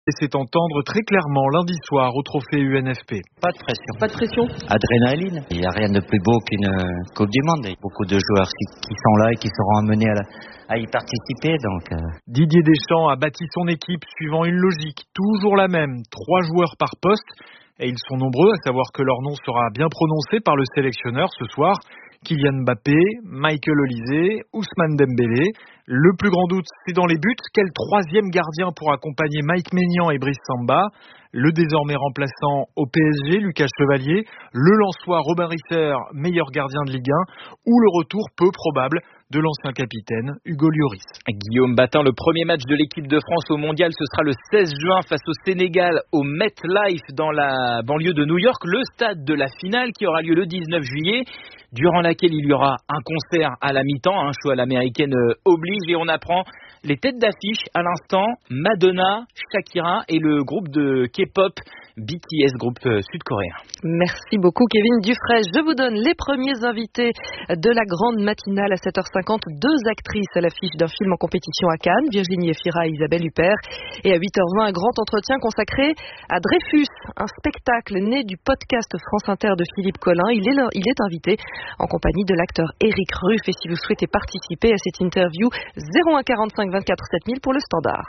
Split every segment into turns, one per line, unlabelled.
laissait entendre très clairement lundi soir au trophée UNFP.
Pas de pression.
Pas de pression.
Adrénaline. Il n'y a rien de plus beau qu'une Coupe du Monde. Il y a beaucoup de joueurs qui sont là et qui seront amenés à y participer.
Didier Deschamps a bâti son équipe suivant une logique toujours la même. 3 joueurs par poste. Et ils sont nombreux à savoir que leur nom sera bien prononcé par le sélectionneur ce soir. Kylian Mbappé, Michael Olise, Ousmane Dembélé. Le plus grand doute, c'est dans les buts. Quel troisième gardien pour accompagner Mike Maignan et Brice Samba? Le désormais remplaçant au PSG, Lucas Chevalier. Le Lensois Robin Risser, meilleur gardien de Ligue 1. Ou le retour peu probable de l'ancien capitaine Hugo Lloris.
Guillaume Batin, le premier match de l'équipe de France au Mondial, ce sera le 16 juin face au Sénégal au MetLife dans la banlieue de New York, le stade de la finale qui aura lieu le 19 juillet, durant laquelle il y aura un concert à la mi-temps, un show à l'américaine oblige, et on apprend les têtes d'affiche à l'instant, Madonna, Shakira et le groupe de K-pop BTS, groupe sud-coréen.
Merci beaucoup Kevin Dufresne. Je vous donne les premiers invités de la grande matinale à 7h50. 2 actrices à l'affiche d'un film en compétition à Cannes, Virginie Efira et Isabelle Huppert. Et à 8h20, un grand entretien consacré à Dreyfus, un spectacle né du podcast France Inter de Philippe Collin. Il est invité en compagnie de l'acteur Éric Ruff. Et si vous souhaitez participer à cette interview, 01 45 24 7000 pour le standard.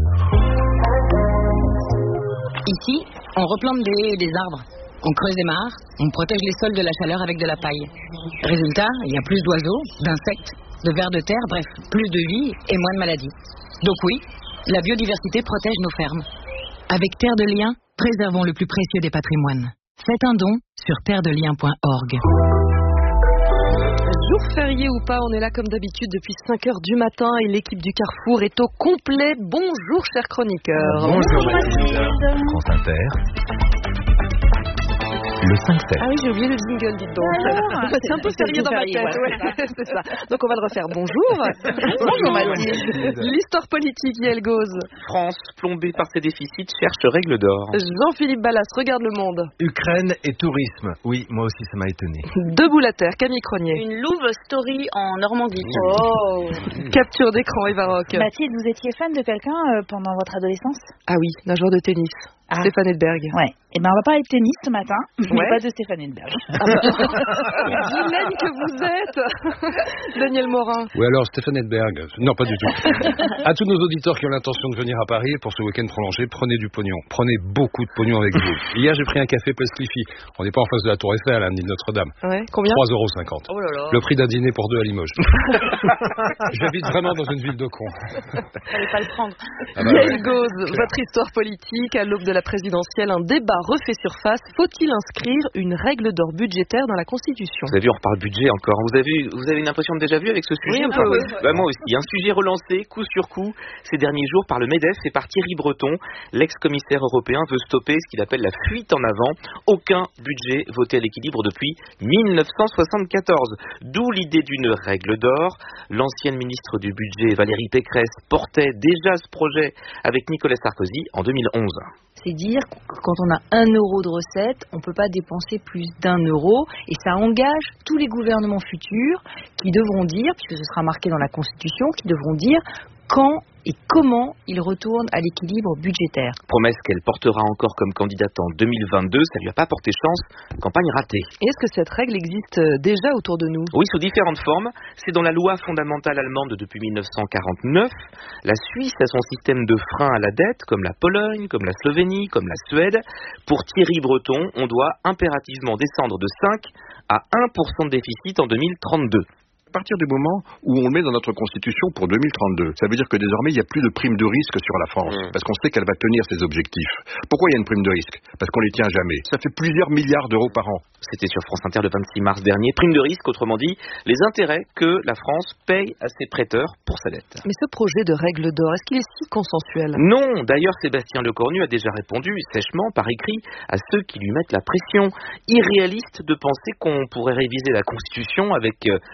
Ici, on replante des arbres, on creuse des mares, on protège les sols de la chaleur avec de la paille. Résultat, il y a plus d'oiseaux, d'insectes, de vers de terre, bref, plus de vie et moins de maladies. Donc oui, la biodiversité protège nos fermes. Avec Terre de Liens, préservons le plus précieux des patrimoines. Faites un don sur terredelien.org.
Jour férié ou pas, on est là comme d'habitude depuis 5h du matin et l'équipe du Carrefour est au complet. Bonjour chers chroniqueurs.
Bonjour Mathilde. France Inter. Le 5-7.
Ah oui, j'ai oublié le jingle, dites donc. C'est un peu sérieux dans ma tête. Ouais. C'est ça. Donc on va le refaire. Bonjour. Bonjour Mathilde. L'histoire politique, Yael Gauze.
France, plombée par ses déficits, cherche règle d'or.
Jean-Philippe Ballas, regarde le monde.
Ukraine et tourisme. Oui, moi aussi ça m'a étonné.
Debout la terre, Camille Cronier.
Une louve story en Normandie.
Oh. Capture d'écran, Eva Rock.
Mathilde, vous étiez fan de quelqu'un pendant votre adolescence?
Ah oui, d'un joueur de tennis. Stéphane Edberg.
Ouais. Eh ben, on va parler de tennis ce matin, mais pas de Stéphane Edberg.
Vilaine que vous êtes. Daniel Morin.
Oui, alors Stéphane Edberg. Non, pas du tout. À tous nos auditeurs qui ont l'intention de venir à Paris pour ce week-end prolongé, prenez du pognon. Prenez beaucoup de pognon avec vous. Hier, j'ai pris un café Place Cliffy. On n'est pas en face de la Tour Eiffel, ni de Notre-Dame.
Ouais. Combien?
3,50 €.
Oh là là.
Le prix d'un dîner pour 2 à Limoges. J'habite vraiment dans une ville de cons.
Fallait pas le prendre.
Yael Gauze, votre histoire politique à l'aube de la présidentielle, un débat refait surface. Faut-il inscrire une règle d'or budgétaire dans la Constitution?
Vous avez vu, on reparle budget encore. Vous avez une impression de déjà vu avec ce sujet?
Oui, un peu, oui.
Moi aussi. Un sujet relancé, coup sur coup, ces derniers jours par le MEDEF et par Thierry Breton. L'ex-commissaire européen veut stopper ce qu'il appelle la fuite en avant. Aucun budget voté à l'équilibre depuis 1974. D'où l'idée d'une règle d'or. L'ancienne ministre du budget, Valérie Pécresse, portait déjà ce projet avec Nicolas Sarkozy en 2011.
C'est dire que quand on a 1 euro de recettes, on ne peut pas dépenser plus d'1 euro. Et ça engage tous les gouvernements futurs qui devront dire, puisque ce sera marqué dans la Constitution, qui devront dire quand et comment il retourne à l'équilibre budgétaire.
Promesse qu'elle portera encore comme candidate en 2022, ça lui a pas porté chance, campagne ratée.
Et est-ce que cette règle existe déjà autour de nous?
Oui, sous différentes formes. C'est dans la loi fondamentale allemande depuis 1949. La Suisse a son système de frein à la dette, comme la Pologne, comme la Slovénie, comme la Suède. Pour Thierry Breton, on doit impérativement descendre de 5 à 1% de déficit en 2032.
À partir du moment où on le met dans notre constitution pour 2032, ça veut dire que désormais il n'y a plus de prime de risque sur la France, parce qu'on sait qu'elle va tenir ses objectifs. Pourquoi il y a une prime de risque? Parce qu'on les tient jamais. Ça fait plusieurs milliards d'euros par an.
C'était sur France Inter le 26 mars dernier. Prime de risque, autrement dit, les intérêts que la France paye à ses prêteurs pour sa dette.
Mais ce projet de règle d'or, est-ce qu'il est si consensuel?
Non, d'ailleurs Sébastien Lecornu a déjà répondu sèchement par écrit à ceux qui lui mettent la pression. Irréaliste de penser qu'on pourrait réviser la Constitution avec la majorité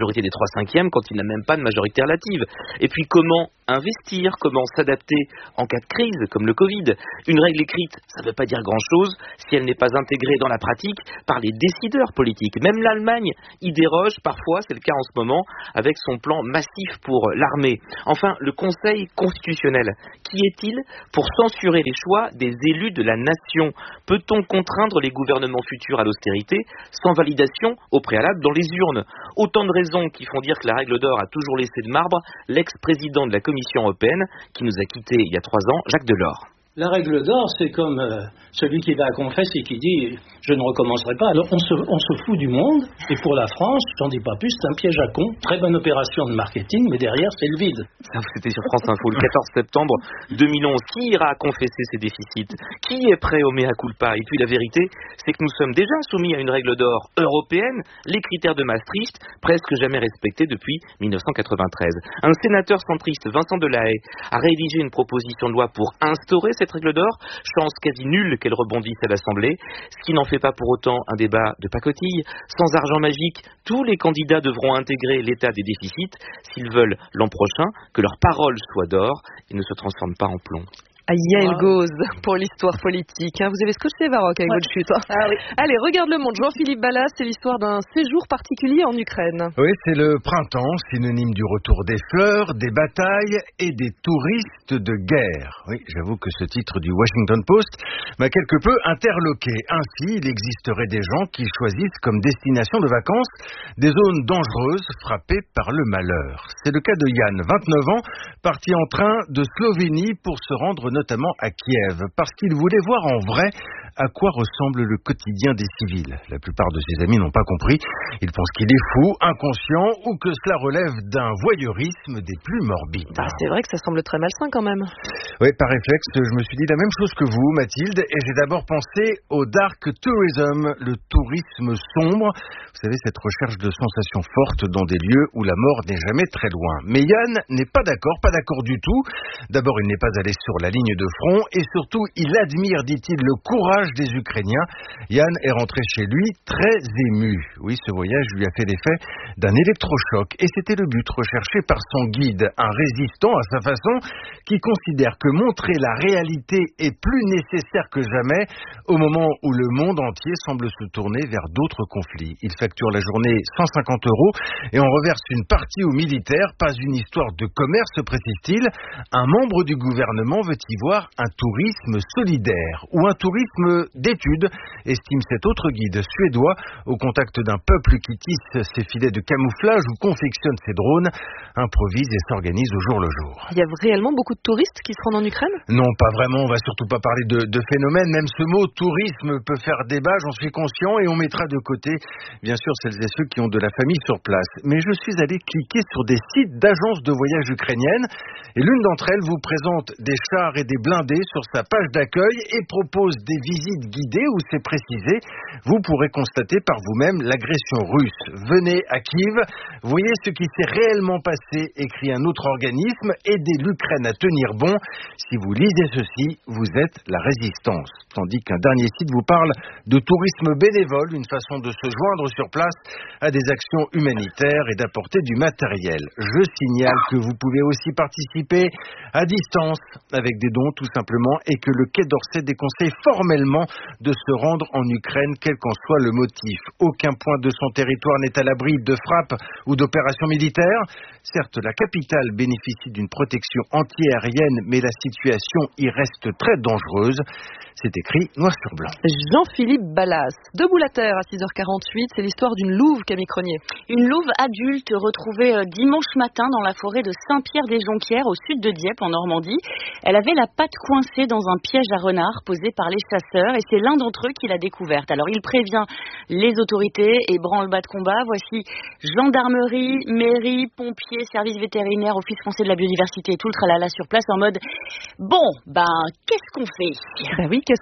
majorité des 3/5 quand il n'a même pas de majorité relative? Et puis comment investir, comment s'adapter en cas de crise comme le Covid? Une règle écrite, ça ne veut pas dire grand-chose si elle n'est pas intégrée dans la pratique par les décideurs politiques. Même l'Allemagne y déroge parfois, c'est le cas en ce moment, avec son plan massif pour l'armée. Enfin, le Conseil constitutionnel, qui est-il pour censurer les choix des élus de la nation? Peut-on contraindre les gouvernements futurs à l'austérité sans validation au préalable dans les urnes? Autant de raisons qui font dire que la règle d'or a toujours laissé de marbre l'ex-président de la Commission européenne qui nous a quittés il y a 3 ans, Jacques Delors.
La règle d'or, c'est comme celui qui va à confesse et qui dit « je ne recommencerai pas ». Alors on se fout du monde, et pour la France, j'en dis pas plus, c'est un piège à con, très bonne opération de marketing, mais derrière c'est le vide.
C'était sur France Info le 14 septembre 2011. Qui ira confesser ses déficits? Qui est prêt au mea culpa? Et puis la vérité, c'est que nous sommes déjà soumis à une règle d'or européenne, les critères de Maastricht, presque jamais respectés depuis 1993. Un sénateur centriste, Vincent Delahaye, a rédigé une proposition de loi pour instaurer cette règle d'or, chance quasi nulle qu'elle rebondisse à l'Assemblée, ce qui n'en fait pas pour autant un débat de pacotille. Sans argent magique, tous les candidats devront intégrer l'état des déficits s'ils veulent l'an prochain que leur parole soit d'or et ne se transforme pas en plomb.
Yael Gauze pour l'histoire politique. Vous avez scotché Varrock avec votre chute.
Ah oui.
Allez, regarde le monde. Jean-Philippe Ballas, c'est l'histoire d'un séjour particulier en Ukraine.
Oui, c'est le printemps, synonyme du retour des fleurs, des batailles et des touristes de guerre. Oui, j'avoue que ce titre du Washington Post m'a quelque peu interloqué. Ainsi, il existerait des gens qui choisissent comme destination de vacances des zones dangereuses frappées par le malheur. C'est le cas de Yann, 29 ans, parti en train de Slovénie pour se rendre notamment à Kiev, parce qu'il voulait voir en vrai à quoi ressemble le quotidien des civils. La plupart de ses amis n'ont pas compris. Ils pensent qu'il est fou, inconscient, ou que cela relève d'un voyeurisme des plus morbides.
C'est vrai que ça semble très malsain quand même.
Oui, par réflexe, je me suis dit la même chose que vous, Mathilde, et j'ai d'abord pensé au dark tourism, le tourisme sombre. Vous savez, cette recherche de sensations fortes dans des lieux où la mort n'est jamais très loin. Mais Yann n'est pas d'accord du tout. D'abord, il n'est pas allé sur la ligne de front, et surtout, il admire, dit-il, le courage des Ukrainiens. Yann est rentré chez lui très ému. Oui, ce voyage lui a fait l'effet d'un électrochoc, et c'était le but recherché par son guide, un résistant à sa façon, qui considère que montrer la réalité est plus nécessaire que jamais au moment où le monde entier semble se tourner vers d'autres conflits. Il facture la journée 150 € et en reverse une partie aux militaires. Pas une histoire de commerce, précise-t-il. Un membre du gouvernement veut y voir un tourisme solidaire ou un tourisme d'études, estime cet autre guide suédois au contact d'un peuple qui tisse ses filets de camouflage ou confectionne ses drones, improvise et s'organise au jour le jour.
Il y a réellement beaucoup de touristes qui se rendent en Ukraine?
Non, pas vraiment. On va surtout pas parler de phénomène. Même ce mot tourisme peut faire débat, j'en suis conscient, et on mettra de côté, bien sûr, celles et ceux qui ont de la famille sur place. Mais je suis allé cliquer sur des sites d'agences de voyage ukrainiennes, et l'une d'entre elles vous présente des chars et des blindés sur sa page d'accueil et propose des visites guidées où c'est précisé. Vous pourrez constater par vous-même l'agression russe. Venez à Kiev, voyez ce qui s'est réellement passé, écrit un autre organisme, aidez l'Ukraine à tenir bon. Si vous lisez ceci, vous êtes la résistance. Tandis qu'un dernier site vous parle de tourisme bénévole, une façon de se joindre sur place à des actions humanitaires et d'apporter du matériel. Je signale que vous pouvez aussi participer à distance avec des dons tout simplement, et que le Quai d'Orsay déconseille formellement de se rendre en Ukraine, quel qu'en soit le motif. Aucun point de son territoire n'est à l'abri de frappes ou d'opérations militaires. Certes, la capitale bénéficie d'une protection antiaérienne, mais la situation y reste très dangereuse. C'est écrit noir sur blanc.
Jean-Philippe Ballas. Debout la terre à 6h48, c'est l'histoire d'une louve, Camille Cronier.
Une louve adulte retrouvée dimanche matin dans la forêt de Saint-Pierre-des-Jonquières au sud de Dieppe en Normandie. Elle avait la patte coincée dans un piège à renard posé par les chasseurs et c'est l'un d'entre eux qui l'a découverte. Alors il prévient les autorités et branle-bas de combat. Voici gendarmerie, mairie, pompiers, services vétérinaires, office français de la biodiversité et tout le tralala sur place en mode bon, qu'est-ce qu'on fait?
Oui, qu'est-ce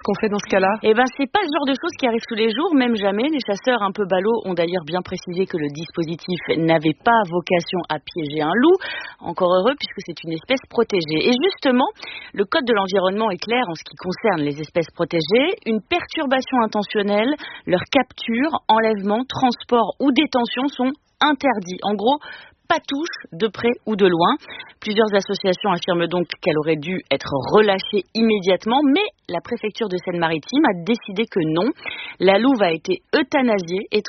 qu'on fait dans ce cas-là?
Eh ben, c'est pas le genre de choses qui arrive tous les jours, même jamais. Les chasseurs un peu ballots ont d'ailleurs bien précisé que le dispositif n'avait pas vocation à piéger un loup. Encore heureux, puisque c'est une espèce protégée. Et justement, le code de l'environnement est clair en ce qui concerne les espèces protégées. Une perturbation intentionnelle, leur capture, enlèvement, transport ou détention sont interdits. En gros, pas touche, de près ou de loin. Plusieurs associations affirment donc qu'elle aurait dû être relâchée immédiatement, mais la préfecture de Seine-Maritime a décidé que non. La louve a été anesthésiée et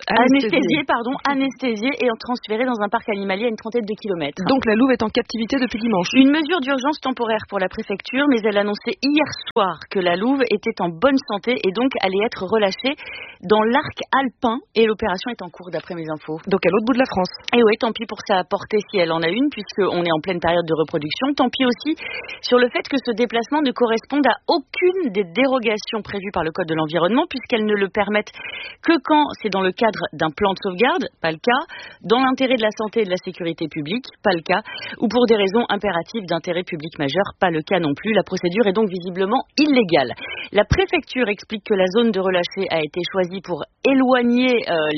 transférée dans un parc animalier à une trentaine de kilomètres.
Donc la louve est en captivité depuis dimanche.
Une mesure d'urgence temporaire pour la préfecture, mais elle annonçait hier soir que la louve était en bonne santé et donc allait être relâchée dans l'arc alpin, et l'opération est en cours d'après mes infos.
Donc à l'autre bout de la France.
Et oui, tant pis pour sa portée si elle en a une, puisqu'on est en pleine période de reproduction. Tant pis aussi sur le fait que ce déplacement ne corresponde à aucune des dérogations prévues par le Code de l'environnement, puisqu'elles ne le permettent que quand c'est dans le cadre d'un plan de sauvegarde, pas le cas, dans l'intérêt de la santé et de la sécurité publique, pas le cas, ou pour des raisons impératives d'intérêt public majeur, pas le cas non plus. La procédure est donc visiblement illégale. La préfecture explique que la zone de relâcher a été choisie pour éloigner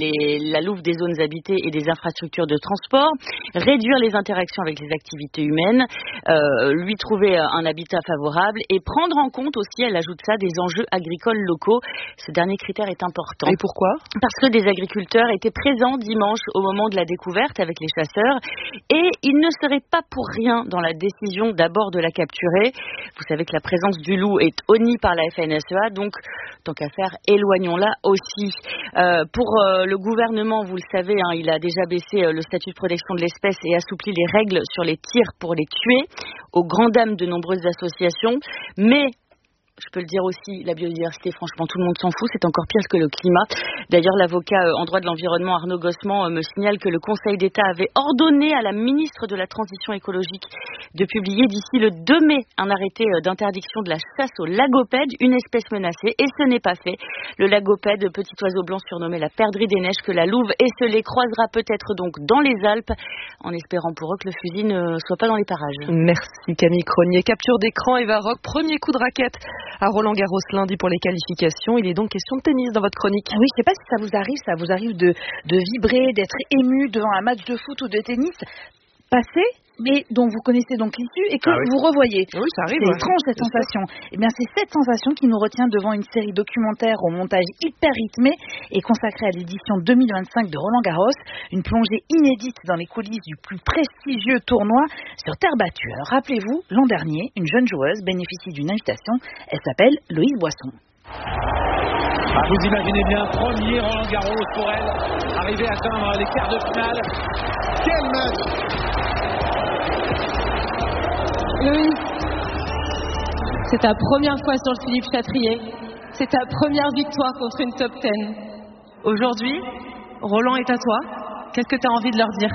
la louve des zones habitées et des infrastructures de transport, réduire les interactions avec les activités humaines, lui trouver un habitat favorable et prendre en compte aussi, elle ajoute ça, des enjeux agricoles locaux. Ce dernier critère est important.
Et pourquoi?
Parce que des agriculteurs étaient présents dimanche au moment de la découverte avec les chasseurs et ils ne seraient pas pour rien dans la décision d'abord de la capturer. Vous savez que la présence du loup est honnie par la FNSEA, donc tant qu'à faire, éloignons-la aussi. Pour le gouvernement, vous le savez, il a déjà baissé le statut de protection de l'espèce et assoupli les règles sur les tirs pour les tuer, aux grandes dames de nombreuses associations. Mais je peux le dire aussi, la biodiversité, franchement, tout le monde s'en fout, c'est encore pire que le climat. D'ailleurs, l'avocat en droit de l'environnement, Arnaud Gossement, me signale que le Conseil d'État avait ordonné à la ministre de la Transition écologique de publier d'ici le 2 mai un arrêté d'interdiction de la chasse au lagopède, une espèce menacée, et ce n'est pas fait. Le lagopède, petit oiseau blanc surnommé la perdrix des neiges, que la louve esselée croisera peut-être donc dans les Alpes, en espérant pour eux que le fusil ne soit pas dans les parages.
Merci Camille Cronier. Capture d'écran, Eva Rock, premier coup de raquette à Roland-Garros lundi pour les qualifications. Il est donc question de tennis dans votre chronique.
Oui, je ne sais pas si ça vous arrive de vibrer, d'être ému devant un match de foot ou de tennis passé, mais dont vous connaissez donc l'issue et que vous revoyez.
Oui, ça arrive.
C'est étrange cette sensation. Eh bien, c'est cette sensation qui nous retient devant une série documentaire au montage hyper rythmé et consacrée à l'édition 2025 de Roland-Garros, une plongée inédite dans les coulisses du plus prestigieux tournoi sur terre battue. Alors, rappelez-vous, l'an dernier, une jeune joueuse bénéficie d'une invitation. Elle s'appelle Loïse Boisson.
Vous imaginez bien, premier Roland-Garros pour elle, arriver à atteindre les quarts de finale. Quel match!
Loïs, c'est ta première fois sur le Philippe Chatrier. C'est ta première victoire contre une top 10. Aujourd'hui, Roland est à toi. Qu'est-ce que tu as envie de leur dire?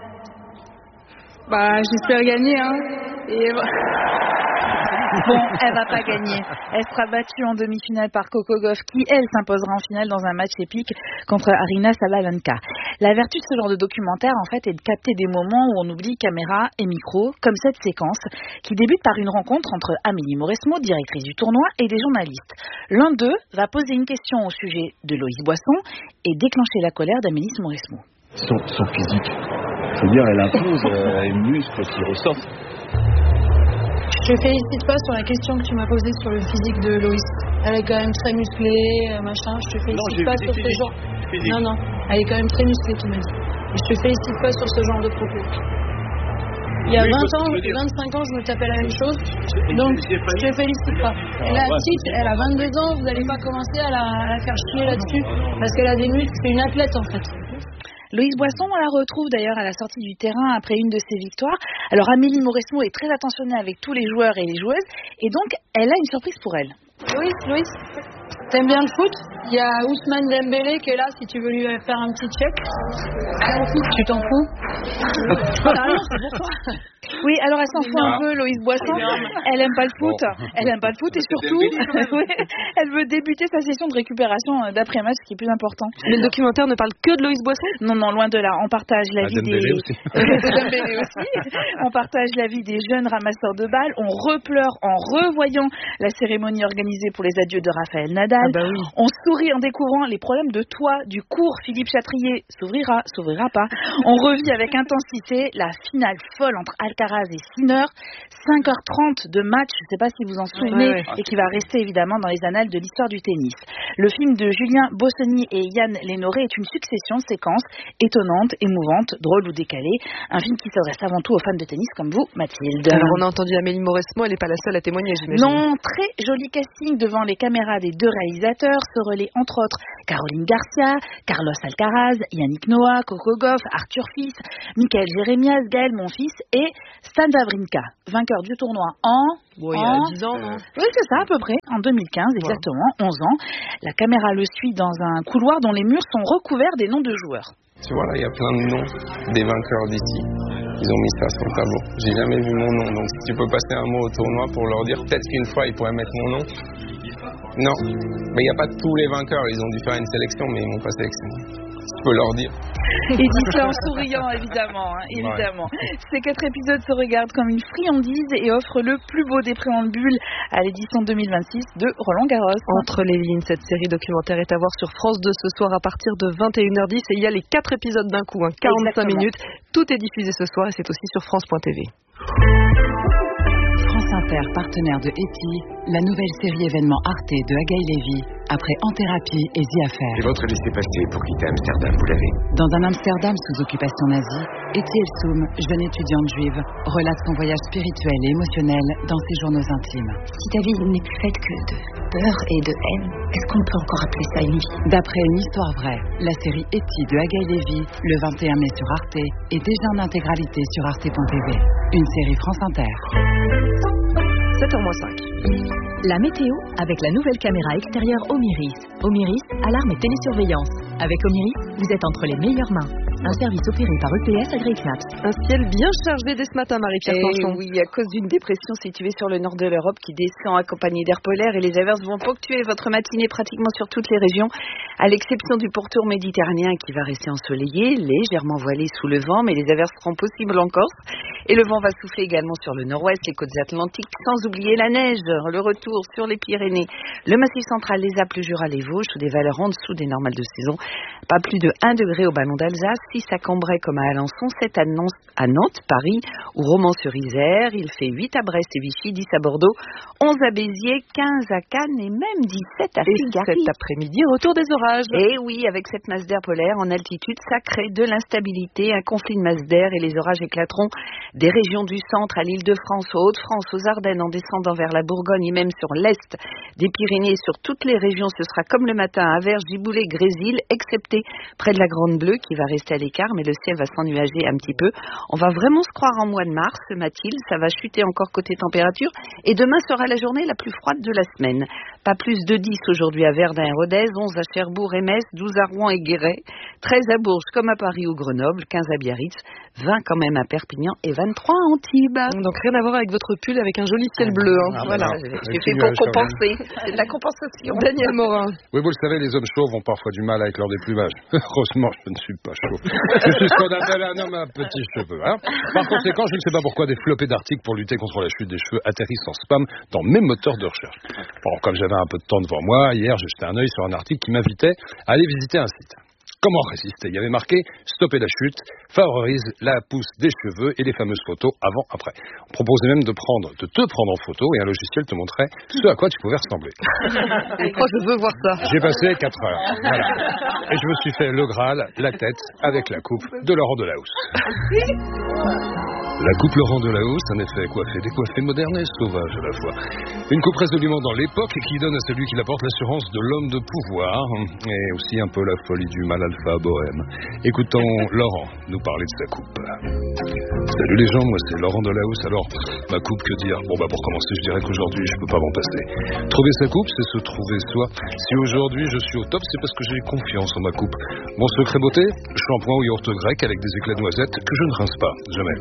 J'espère gagner, Et bon, elle va pas gagner. Elle sera battue en demi-finale par Coco Gauff, qui, elle, s'imposera en finale dans un match épique contre Aryna Sabalenka. La vertu de ce genre de documentaire, en fait, est de capter des moments où on oublie caméra et micro, comme cette séquence, qui débute par une rencontre entre Amélie Mauresmo, directrice du tournoi, et des journalistes. L'un d'eux va poser une question au sujet de Loïse Boisson et déclencher la colère d'Amélie Mauresmo.
Son physique, je veux dire, elle impose une muscle qui ressort.
Je te félicite pas sur la question que tu m'as posée sur le physique de Loïs. Elle est quand même très musclée, machin. Je te félicite pas sur ce genre. Non, elle est quand même très musclée, tu m'as dit. Et je te félicite pas sur ce genre de propos. Il y a 20 ans, 25 ans, je me tapais la même chose. Donc, je te félicite pas. Elle a petite, elle a 22 ans, vous n'allez pas commencer à la faire chier là-dessus. Parce qu'elle a des muscles, c'est une athlète en fait.
Loïse Boisson, on la retrouve d'ailleurs à la sortie du terrain après une de ses victoires. Alors Amélie Mauresmo est très attentionnée avec tous les joueurs et les joueuses et donc elle a une surprise pour elle.
Loïs, t'aimes bien le foot? Il y a Ousmane Dembélé qui est là si tu veux lui faire un petit check. Tu t'en fous? Sérieux, c'est pour toi.
Oui, alors elle s'en fout un peu, Loïs Boisson. Elle aime pas le foot. Elle aime pas le foot et surtout, elle veut débuter sa session de récupération d'après-match, ce qui est plus important.
Mais le documentaire ne parle que de Loïs Boisson ?
Non, loin de là. On partage la vie des... Dembélé aussi. On partage la vie des jeunes ramasseurs de balles. On repleure en revoyant la cérémonie organisée pour les adieux de Raphaël Nadal. On sourit en découvrant les problèmes de toit du cours Philippe Chatrier. S'ouvrira pas. On revit avec intensité la finale folle entre Alcaraz et Sinner. 5h30 de match, je ne sais pas si vous en souvenez, et qui va rester évidemment dans les annales de l'histoire du tennis. Le film de Julien Bossoni et Yann Lénoré est une succession de séquences étonnantes, émouvantes, drôles ou décalées. Un film qui s'adresse avant tout aux fans de tennis comme vous, Mathilde.
Alors on a entendu Amélie Mauresmo, elle n'est pas la seule à témoigner, j'imagine.
Non, très joli casting devant les caméras des deux réalisateurs, se relaient entre autres Caroline Garcia, Carlos Alcaraz, Yannick Noah, Coco Gauff, Arthur Fils, Michael Jérémias, Gaël Monfils et Stan Wawrinka, vainqueur du tournoi
il y a 10 ans, non ?
Oui, c'est ça, à peu près, en 2015, exactement, 11 ans. La caméra le suit dans un couloir dont les murs sont recouverts des noms de joueurs.
Tu vois, là, il y a plein de noms des vainqueurs d'ici. Ils ont mis ça sur le tableau. J'ai jamais vu mon nom, donc si tu peux passer un mot au tournoi pour leur dire, peut-être qu'une fois, ils pourraient mettre mon nom. Non, mais il n'y a pas tous les vainqueurs. Ils ont dû faire une sélection, mais ils m'ont pas sélectionné. Tu peux leur dire.
Il dit cela en souriant, évidemment. Ces 4 épisodes se regardent comme une friandise et offrent le plus beau des préambules à l'édition 2026 de Roland Garros.
Entre les lignes, cette série documentaire est à voir sur France 2 ce soir à partir de 21h10 et il y a les 4 épisodes d'un coup, 45 minutes. Tout est diffusé ce soir et c'est aussi sur France.tv.
France Inter, partenaire de Eti, la nouvelle série événement Arte de Agaï Lévy, après En Thérapie et The Affair.
Et votre laissez-passer pour quitter Amsterdam, vous l'avez ?
Dans un Amsterdam sous occupation nazie, Eti Elsoum, jeune étudiante juive, relate son voyage spirituel et émotionnel dans ses journaux intimes.
Si ta vie n'est plus faite que de peur et de haine, est-ce qu'on peut encore appeler ça une vie ?
D'après une histoire vraie, la série Eti de Agaï Lévy, le 21 mai sur Arte, est déjà en intégralité sur Arte.tv. Une série France Inter.
7h-5.
La météo avec la nouvelle caméra extérieure Omiris. Omiris, alarme et télésurveillance. Avec Omiris, vous êtes entre les meilleures mains. Un service opéré par EPS AgriCnaps.
Un ciel bien chargé dès ce matin, Marie-Pierre Planchon.
Oui, à cause d'une dépression située sur le nord de l'Europe qui descend accompagnée d'air polaire et les averses vont ponctuer votre matinée pratiquement sur toutes les régions, à l'exception du pourtour méditerranéen qui va rester ensoleillé, légèrement voilé sous le vent, mais les averses seront possibles en Corse. Et le vent va souffler également sur le nord-ouest, les côtes atlantiques, sans oublier la neige, le retour sur les Pyrénées, le Massif central, les Alpes, le Jura, les Vosges, sous des valeurs en dessous des normales de saison. Pas plus de 1 degré au Ballon d'Alsace, 6 à Cambrai comme à Alençon, 7 à Nantes, Paris ou Romans-sur-Isère. Il fait 8 à Brest et Vichy, 10 à Bordeaux, 11 à Béziers, 15 à Cannes et même 17 à Figari.
Cet après-midi, retour des orages.
Et oui, avec cette masse d'air polaire en altitude, ça crée de l'instabilité, un conflit de masse d'air et les orages éclateront des régions du centre à l'Île-de-France, aux Hauts-de-France, aux Ardennes, en descendant vers la Bourgogne et même sur l'est des Pyrénées. Sur toutes les régions, ce sera comme le matin à Averges, Giboulé, Grésil, excepté près de la Grande Bleue qui va rester à l'écart, mais le ciel va s'ennuager un petit peu. On va vraiment se croire en mois de mars, Mathilde, ça va chuter encore côté température et demain sera la journée la plus froide de la semaine. Pas plus de 10 aujourd'hui à Verdun et Rodez, 11 à Cherbourg et Metz, 12 à Rouen et Guéret, 13 à Bourges comme à Paris ou Grenoble, 15 à Biarritz, 20 quand même à Perpignan et 23 à Antibes.
Donc rien à voir avec votre pull avec un joli ciel bleu.
Voilà, j'ai fait pour compenser. C'est de la compensation.
Daniel Morin.
Oui, vous le savez, les hommes chauves ont parfois du mal avec leur déplumage. Heureusement, je ne suis pas chauve. Je suis ce qu'on appelle un homme à petits cheveux. Hein. Par conséquent, je ne sais pas pourquoi des flopées d'articles pour lutter contre la chute des cheveux atterrissent en spam dans mes moteurs de recherche. Bon, comme j'avais un peu de temps devant moi, hier, j'ai jeté un œil sur un article qui m'invitait à aller visiter un site. Comment résister ? Il y avait marqué « Stopper la chute, favorise la pousse des cheveux et les fameuses photos avant-après ». On proposait même de te prendre en photo et un logiciel te montrait ce à quoi tu pouvais ressembler.
Je crois que je veux voir ça.
J'ai passé 4 heures. Voilà. Et je me suis fait le Graal, la tête, avec la coupe de Laurent Delahousse. La coupe Laurent Delahousse, en effet, coiffée, décoiffée, moderne et sauvage à la fois. Une coupe résolument dans l'époque qui donne à celui qui la porte l'assurance de l'homme de pouvoir et aussi un peu la folie du mal alpha bohème. Écoutons Laurent nous parler de sa coupe. Salut les gens, moi c'est Laurent Delahousse. Alors, ma coupe, que dire ? Bon pour commencer, je dirais qu'aujourd'hui, je peux pas m'en passer. Trouver sa coupe, c'est se trouver soi. Si aujourd'hui je suis au top, c'est parce que j'ai confiance en ma coupe. Mon secret beauté ? Shampoing ou yaourt grec avec des éclats de noisettes que je ne rince pas, jamais.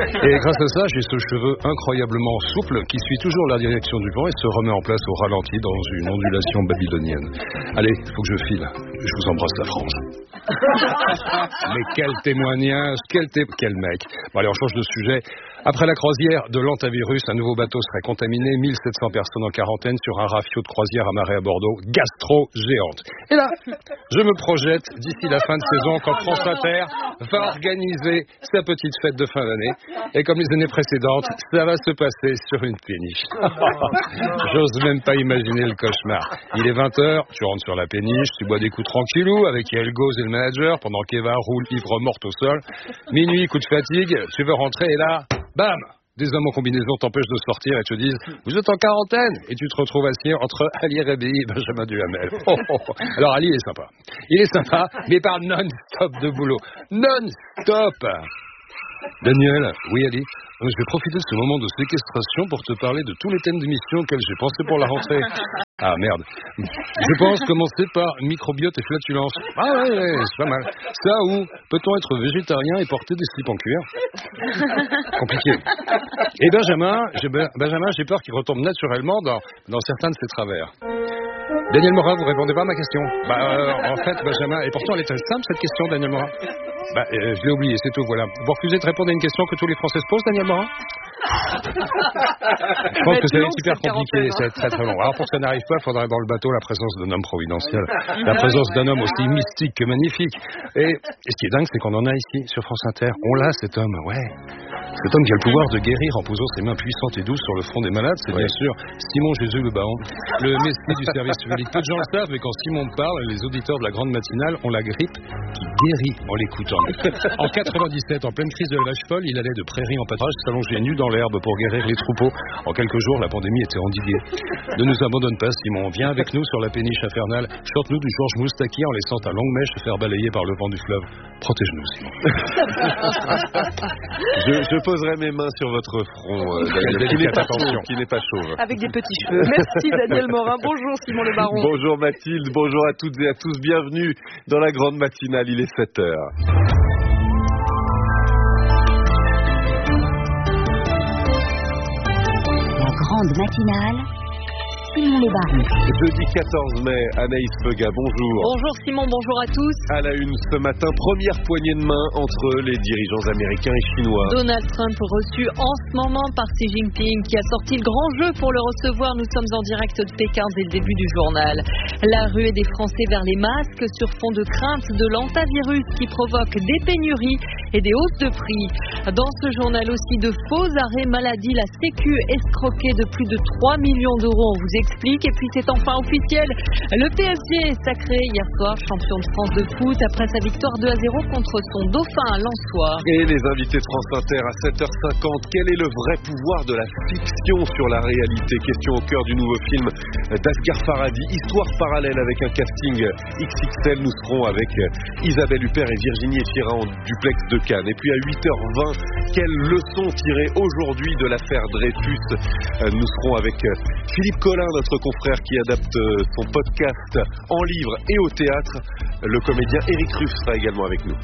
Et grâce à ça, j'ai ce cheveu incroyablement souple qui suit toujours la direction du vent et se remet en place au ralenti dans une ondulation babylonienne. Allez, faut que je file. Je vous embrasse la France. Mais quel témoignage, quel mec. Bon allez, on change de sujet. Après la croisière de l'antivirus, un nouveau bateau serait contaminé, 1700 personnes en quarantaine sur un rafio de croisière amarré à Bordeaux, gastro géante. Et là, je me projette d'ici la fin de saison quand France Inter va organiser sa petite fête de fin d'année. Et comme les années précédentes, ça va se passer sur une péniche. J'ose même pas imaginer le cauchemar. Il est 20h, tu rentres sur la péniche, tu bois des coups tranquillou avec Yael Goz et le manager pendant qu'Eva roule ivre morte au sol. Minuit, coup de fatigue, tu veux rentrer et là, bam! Des hommes en combinaison t'empêchent de sortir et te disent « Vous êtes en quarantaine !» Et tu te retrouves assis entre Ali Rabi et Benjamin Duhamel. Alors Ali est sympa. Il est sympa, mais il parle non-stop de boulot. Non-stop. Daniel, oui Ali, je vais profiter de ce moment de séquestration pour te parler de tous les thèmes d'émission auxquels j'ai pensé pour la rentrée. Ah merde. Je pense commencer par microbiote et flatulence. Ah ouais, c'est pas mal. Ça ou peut-on être végétarien et porter des slips en cuir? Compliqué. Et Benjamin, j'ai peur qu'il retombe naturellement dans certains de ses travers. Daniel Morin, vous répondez pas à ma question. En fait, Benjamin, et pourtant elle est très simple cette question, Daniel Morin. Je l'ai oublié, c'est tout, voilà. Vous refusez de répondre à une question que tous les Français se posent, Daniel Morin? Je pense que ça va être super compliqué, ça va être très très long. Alors pour que ça n'arrive pas, il faudrait dans le bateau la présence d'un homme providentiel, la présence d'un homme aussi mystique que magnifique. Et ce qui est dingue, c'est qu'on en a ici, sur France Inter. On l'a, cet homme, ouais. Cet homme qui a le pouvoir de guérir en posant ses mains puissantes et douces sur le front des malades, c'est bien sûr Simon Jésus le Baron, le messie du service public. Peu de gens le savent, mais quand Simon parle, les auditeurs de la grande matinale ont la grippe qui guérit en l'écoutant. En 97, en pleine crise de la vache folle, il allait de prairie en pâturage s'allonger nu dans l'herbe pour guérir les troupeaux. En quelques jours, la pandémie était endiguée. Ne nous abandonne pas, Simon. Viens avec nous sur la péniche infernale. Chante-nous du Georges Moustaki en laissant ta longue mèche se faire balayer par le vent du fleuve. Protège-nous, Simon.
Je poserai mes mains sur votre front, Daniel, qui n'est pas chauve.
Avec des petits cheveux. Merci Daniel Morin. Bonjour Simon Le Baron.
Bonjour Mathilde, bonjour à toutes et à tous. Bienvenue dans la grande matinale, il est 7h.
La grande matinale, Simon Le Baron.
Jeudi 14 mai, Anaïs Peuga, bonjour.
Bonjour Simon, bonjour à tous.
À la une ce matin, première poignée de main entre les dirigeants américains et chinois.
Donald Trump reçu en ce moment par Xi Jinping qui a sorti le grand jeu pour le recevoir. Nous sommes en direct de Pékin dès le début du journal. La ruée des Français vers les masques sur fond de crainte de l'antivirus qui provoque des pénuries et des hausses de prix. Dans ce journal aussi, de faux arrêts maladie, la Sécu escroquée de plus de 3 millions d'euros. On vous explique. Et puis c'est enfin officiel. Le PSG est sacré hier soir champion de France de foot après sa victoire 2-0 contre son dauphin Lensois.
Et les invités de France Inter à 7h50. Quel est le vrai pouvoir de la fiction sur la réalité? Question au cœur du nouveau film d'Asghar Farhadi. Histoire parallèle avec un casting XXL. Nous serons avec Isabelle Huppert et Virginie Efira en duplex de Cannes. Et puis à 8h20, quelle leçon tirer aujourd'hui de l'affaire Dreyfus? Nous serons avec Philippe Collin, notre confrère qui adapte son podcast en livre et au théâtre. Le comédien Éric Ruff sera également avec nous.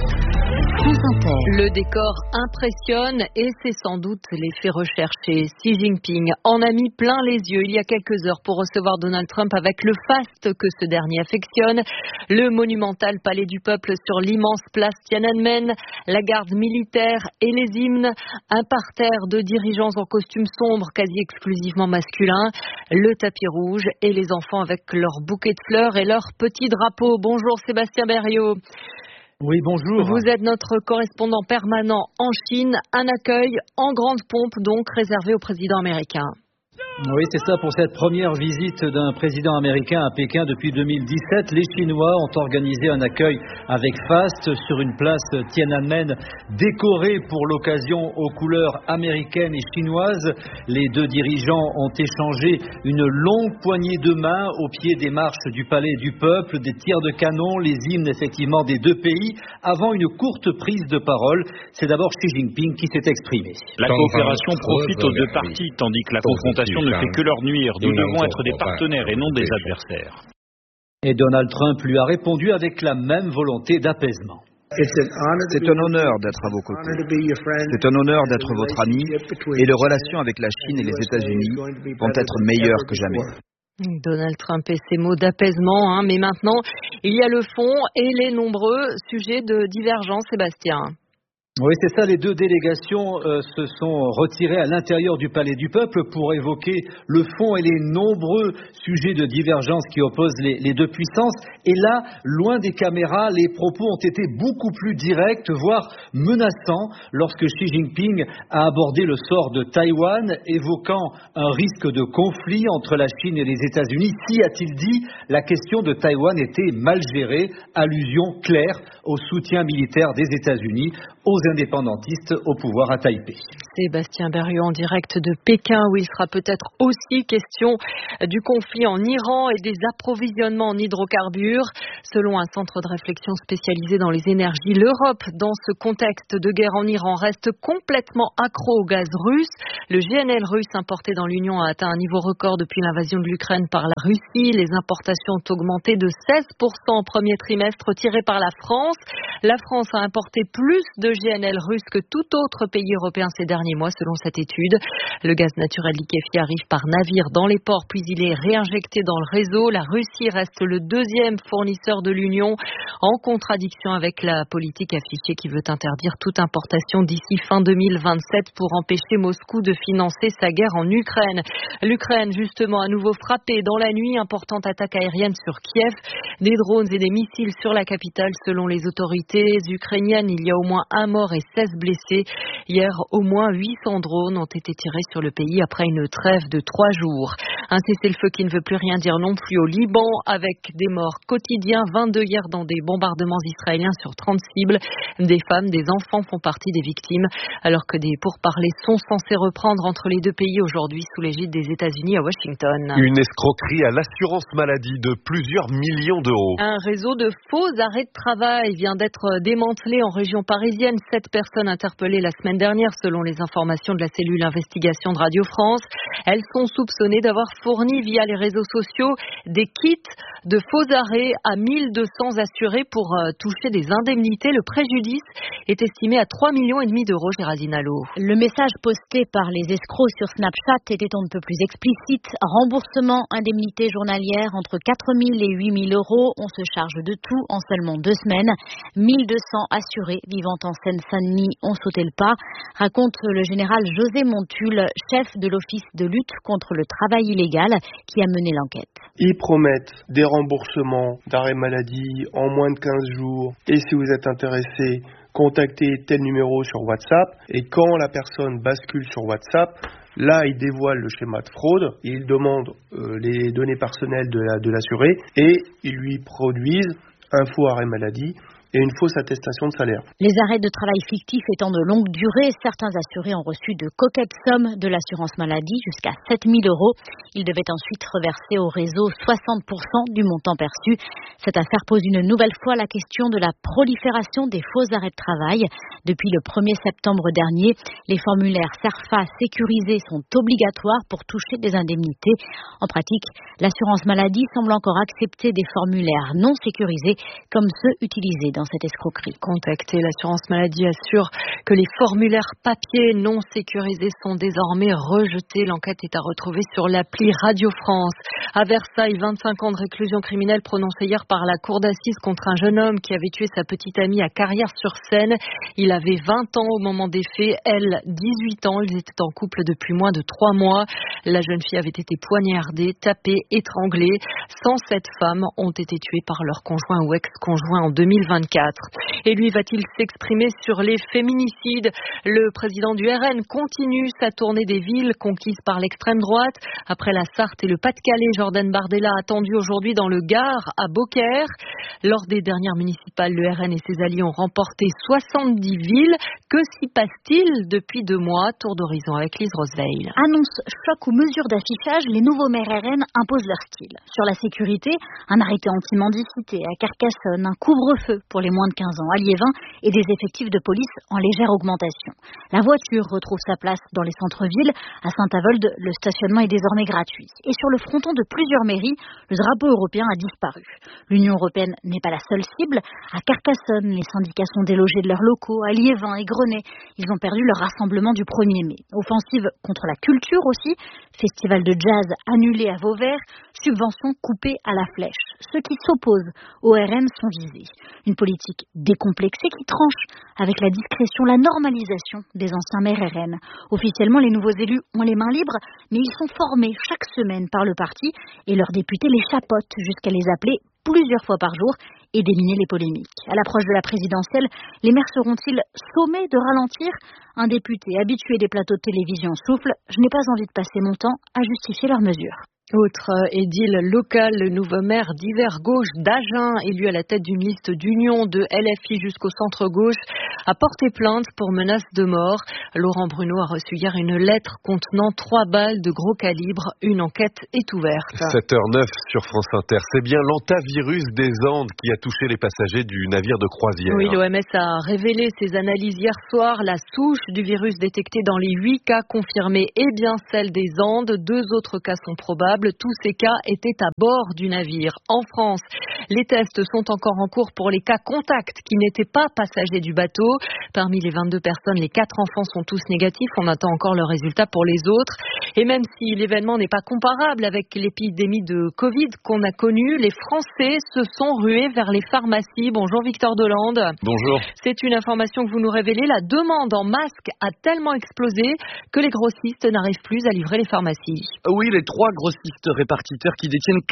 Le décor impressionne et c'est sans doute l'effet recherché. Xi Jinping en a mis plein les yeux il y a quelques heures pour recevoir Donald Trump avec le faste que ce dernier affectionne. Le monumental palais du peuple sur l'immense place Tiananmen, la garde militaire et les hymnes, un parterre de dirigeants en costume sombre quasi exclusivement masculin, le tapis rouge et les enfants avec leurs bouquets de fleurs et leurs petits drapeaux. Bonjour Sébastien Berriot.
Oui, bonjour.
Vous êtes notre correspondant permanent en Chine. Un accueil en grande pompe, donc, réservé au président américain.
Oui, c'est ça. Pour cette première visite d'un président américain à Pékin depuis 2017, les Chinois ont organisé un accueil avec faste sur une place Tiananmen décorée pour l'occasion aux couleurs américaines et chinoises. Les deux dirigeants ont échangé une longue poignée de main au pied des marches du palais du peuple, des tirs de canon, les hymnes effectivement des deux pays, avant une courte prise de parole. C'est d'abord Xi Jinping qui s'est exprimé.
La coopération profite aux deux parties, tandis que la confrontation ne fait que leur nuire. Nous devons être des partenaires et non des adversaires.
Et Donald Trump lui a répondu avec la même volonté d'apaisement.
C'est un honneur d'être à vos côtés. C'est un honneur d'être votre ami et les relations avec la Chine et les États-Unis vont être meilleures que jamais.
Donald Trump et ses mots d'apaisement, mais maintenant, il y a le fond et les nombreux sujets de divergence, Sébastien.
Oui, c'est ça. Les deux délégations se sont retirées à l'intérieur du Palais du Peuple pour évoquer le fond et les nombreux sujets de divergence qui opposent les deux puissances. Et là, loin des caméras, les propos ont été beaucoup plus directs, voire menaçants, lorsque Xi Jinping a abordé le sort de Taïwan, évoquant un risque de conflit entre la Chine et les États-Unis. Si, a-t-il dit, la question de Taïwan était mal gérée, allusion claire au soutien militaire des États-Unis aux indépendantistes au pouvoir à Taipei.
Sébastien Berriot en direct de Pékin, où il sera peut-être aussi question du conflit en Iran et des approvisionnements en hydrocarbures. Selon un centre de réflexion spécialisé dans les énergies, l'Europe, dans ce contexte de guerre en Iran, reste complètement accro au gaz russe. Le GNL russe importé dans l'Union a atteint un niveau record depuis l'invasion de l'Ukraine par la Russie. Les importations ont augmenté de 16% au premier trimestre, tiré par la France. La France a importé plus de GNL russe que tout autre pays européen ces derniers mois, selon cette étude. Le gaz naturel liquéfié arrive par navire dans les ports, puis il est réinjecté dans le réseau. La Russie reste le deuxième fournisseur de l'Union, en contradiction avec la politique affichée qui veut interdire toute importation d'ici fin 2027 pour empêcher Moscou de financer sa guerre en Ukraine. L'Ukraine, justement, à nouveau frappée dans la nuit, importante attaque aérienne sur Kiev, des drones et des missiles sur la capitale, selon les autorités ukrainiennes. Il y a au moins un mort et 16 blessés. Hier, au moins 800 drones ont été tirés sur le pays après une trêve de 3 jours. Un cessez-le-feu qui ne veut plus rien dire non plus au Liban, avec des morts quotidiens, 22 hier dans des bombardements israéliens sur 30 cibles. Des femmes, des enfants font partie des victimes, alors que des pourparlers sont censés reprendre entre les deux pays aujourd'hui sous l'égide des États-Unis à Washington.
Une escroquerie à l'assurance maladie de plusieurs millions d'euros.
Un réseau de faux arrêts de travail vient d'être démantelé en région parisienne. 7 personnes interpellées la semaine dernière, selon les informations de la cellule investigation de Radio France. Elles sont soupçonnées d'avoir fourni via les réseaux sociaux des kits de faux arrêts à 1200 assurés pour toucher des indemnités. Le préjudice est estimé à 3,5 millions d'euros, Géraldine Allo.
Le message posté par les escrocs sur Snapchat était on ne peut plus explicite. Remboursement, indemnité journalière entre 4 000 et 8 000 euros. On se charge de tout en seulement 2 semaines. 1200 assurés vivant en Seine-Saint-Denis ont sauté le pas, raconte le général José Montul, chef de l'Office de lutte contre le travail illégal, qui a mené l'enquête.
Ils promettent des remboursements d'arrêt maladie en moins de 15 jours. Et si vous êtes intéressé, contactez tel numéro sur WhatsApp. Et quand la personne bascule sur WhatsApp, là, il dévoile le schéma de fraude, il demande les données personnelles de l'assuré et ils lui produisent un faux arrêt maladie et une fausse attestation de salaire.
Les arrêts de travail fictifs étant de longue durée, certains assurés ont reçu de coquettes sommes de l'assurance maladie, jusqu'à 7 000 euros. Ils devaient ensuite reverser au réseau 60% du montant perçu. Cette affaire pose une nouvelle fois la question de la prolifération des faux arrêts de travail. Depuis le 1er septembre dernier, les formulaires CERFA sécurisés sont obligatoires pour toucher des indemnités. En pratique, l'assurance maladie semble encore accepter des formulaires non sécurisés comme ceux utilisés dans cette escroquerie.
Contacté, l'assurance maladie assure que les formulaires papier non sécurisés sont désormais rejetés. L'enquête est à retrouver sur l'appli Radio France. À Versailles, 25 ans de réclusion criminelle prononcée hier par la cour d'assises contre un jeune homme qui avait tué sa petite amie à Carrières-sur-Seine. Il avait 20 ans au moment des faits, elle 18 ans. Ils étaient en couple depuis moins de 3 mois. La jeune fille avait été poignardée, tapée, étranglée. 107 femmes ont été tuées par leur conjoint ou ex-conjoint en 2024. Et lui, va-t-il s'exprimer sur les féminicides? Le président du RN continue sa tournée des villes conquises par l'extrême droite. Après la Sarthe et le Pas-de-Calais, Jordan Bardella attendu aujourd'hui dans le Gard à Beaucaire. Lors des dernières municipales, le RN et ses alliés ont remporté 70 villes. Que s'y passe-t-il depuis 2 mois? Tour d'horizon avec Lise Roseveil.
Annonce, choc ou mesures d'affichage, les nouveaux maires RN imposent leur style. Sur la sécurité, un arrêté anti-mendicité à Carcassonne, un couvre-feu pour les moins de 15 ans à Liévin et des effectifs de police en légère augmentation. La voiture retrouve sa place dans les centres-villes. À Saint-Avold, le stationnement est désormais gratuit. Et sur le fronton de plusieurs mairies, le drapeau européen a disparu. L'Union européenne n'est pas la seule cible. À Carcassonne, les syndicats sont délogés de leurs locaux. À Liévin et Grenay, ils ont perdu leur rassemblement du 1er mai. Offensive contre la culture aussi. Festival de jazz annulé à Vauvert. Subventions coupées à la flèche. Ceux qui s'opposent au RN sont visés. Une politique décomplexée qui tranche avec la discrétion, la normalisation des anciens maires RN. Officiellement, les nouveaux élus ont les mains libres, mais ils sont formés chaque semaine par le parti et leurs députés les chapeautent jusqu'à les appeler plusieurs fois par jour et déminer les polémiques. À l'approche de la présidentielle, les maires seront-ils sommés de ralentir ? Un député habitué des plateaux de télévision souffle « Je n'ai pas envie de passer mon temps à justifier leurs mesures ».
Autre édile local, le nouveau maire d'Hiver Gauche d'Agen, élu à la tête d'une liste d'union de LFI jusqu'au centre-gauche, a porté plainte pour menace de mort. Laurent Bruno a reçu hier une lettre contenant 3 balles de gros calibre. Une enquête est ouverte.
7h09 sur France Inter. C'est bien l'hantavirus des Andes qui a touché les passagers du navire de croisière.
Oui, l'OMS a révélé ses analyses hier soir. La souche du virus détectée dans les 8 cas confirmés est bien celle des Andes. 2 autres cas sont probables. Tous ces cas étaient à bord du navire. En France, les tests sont encore en cours pour les cas contacts qui n'étaient pas passagers du bateau. Parmi les 22 personnes, les 4 enfants sont tous négatifs. On attend encore le résultat pour les autres. Et même si l'événement n'est pas comparable avec l'épidémie de Covid qu'on a connue, les Français se sont rués vers les pharmacies. Bonjour Victor Delande.
Bonjour.
C'est une information que vous nous révélez. La demande en masques a tellement explosé que les grossistes n'arrivent plus à livrer les pharmacies.
Oui, les 3 grossistes répartiteurs qui détiennent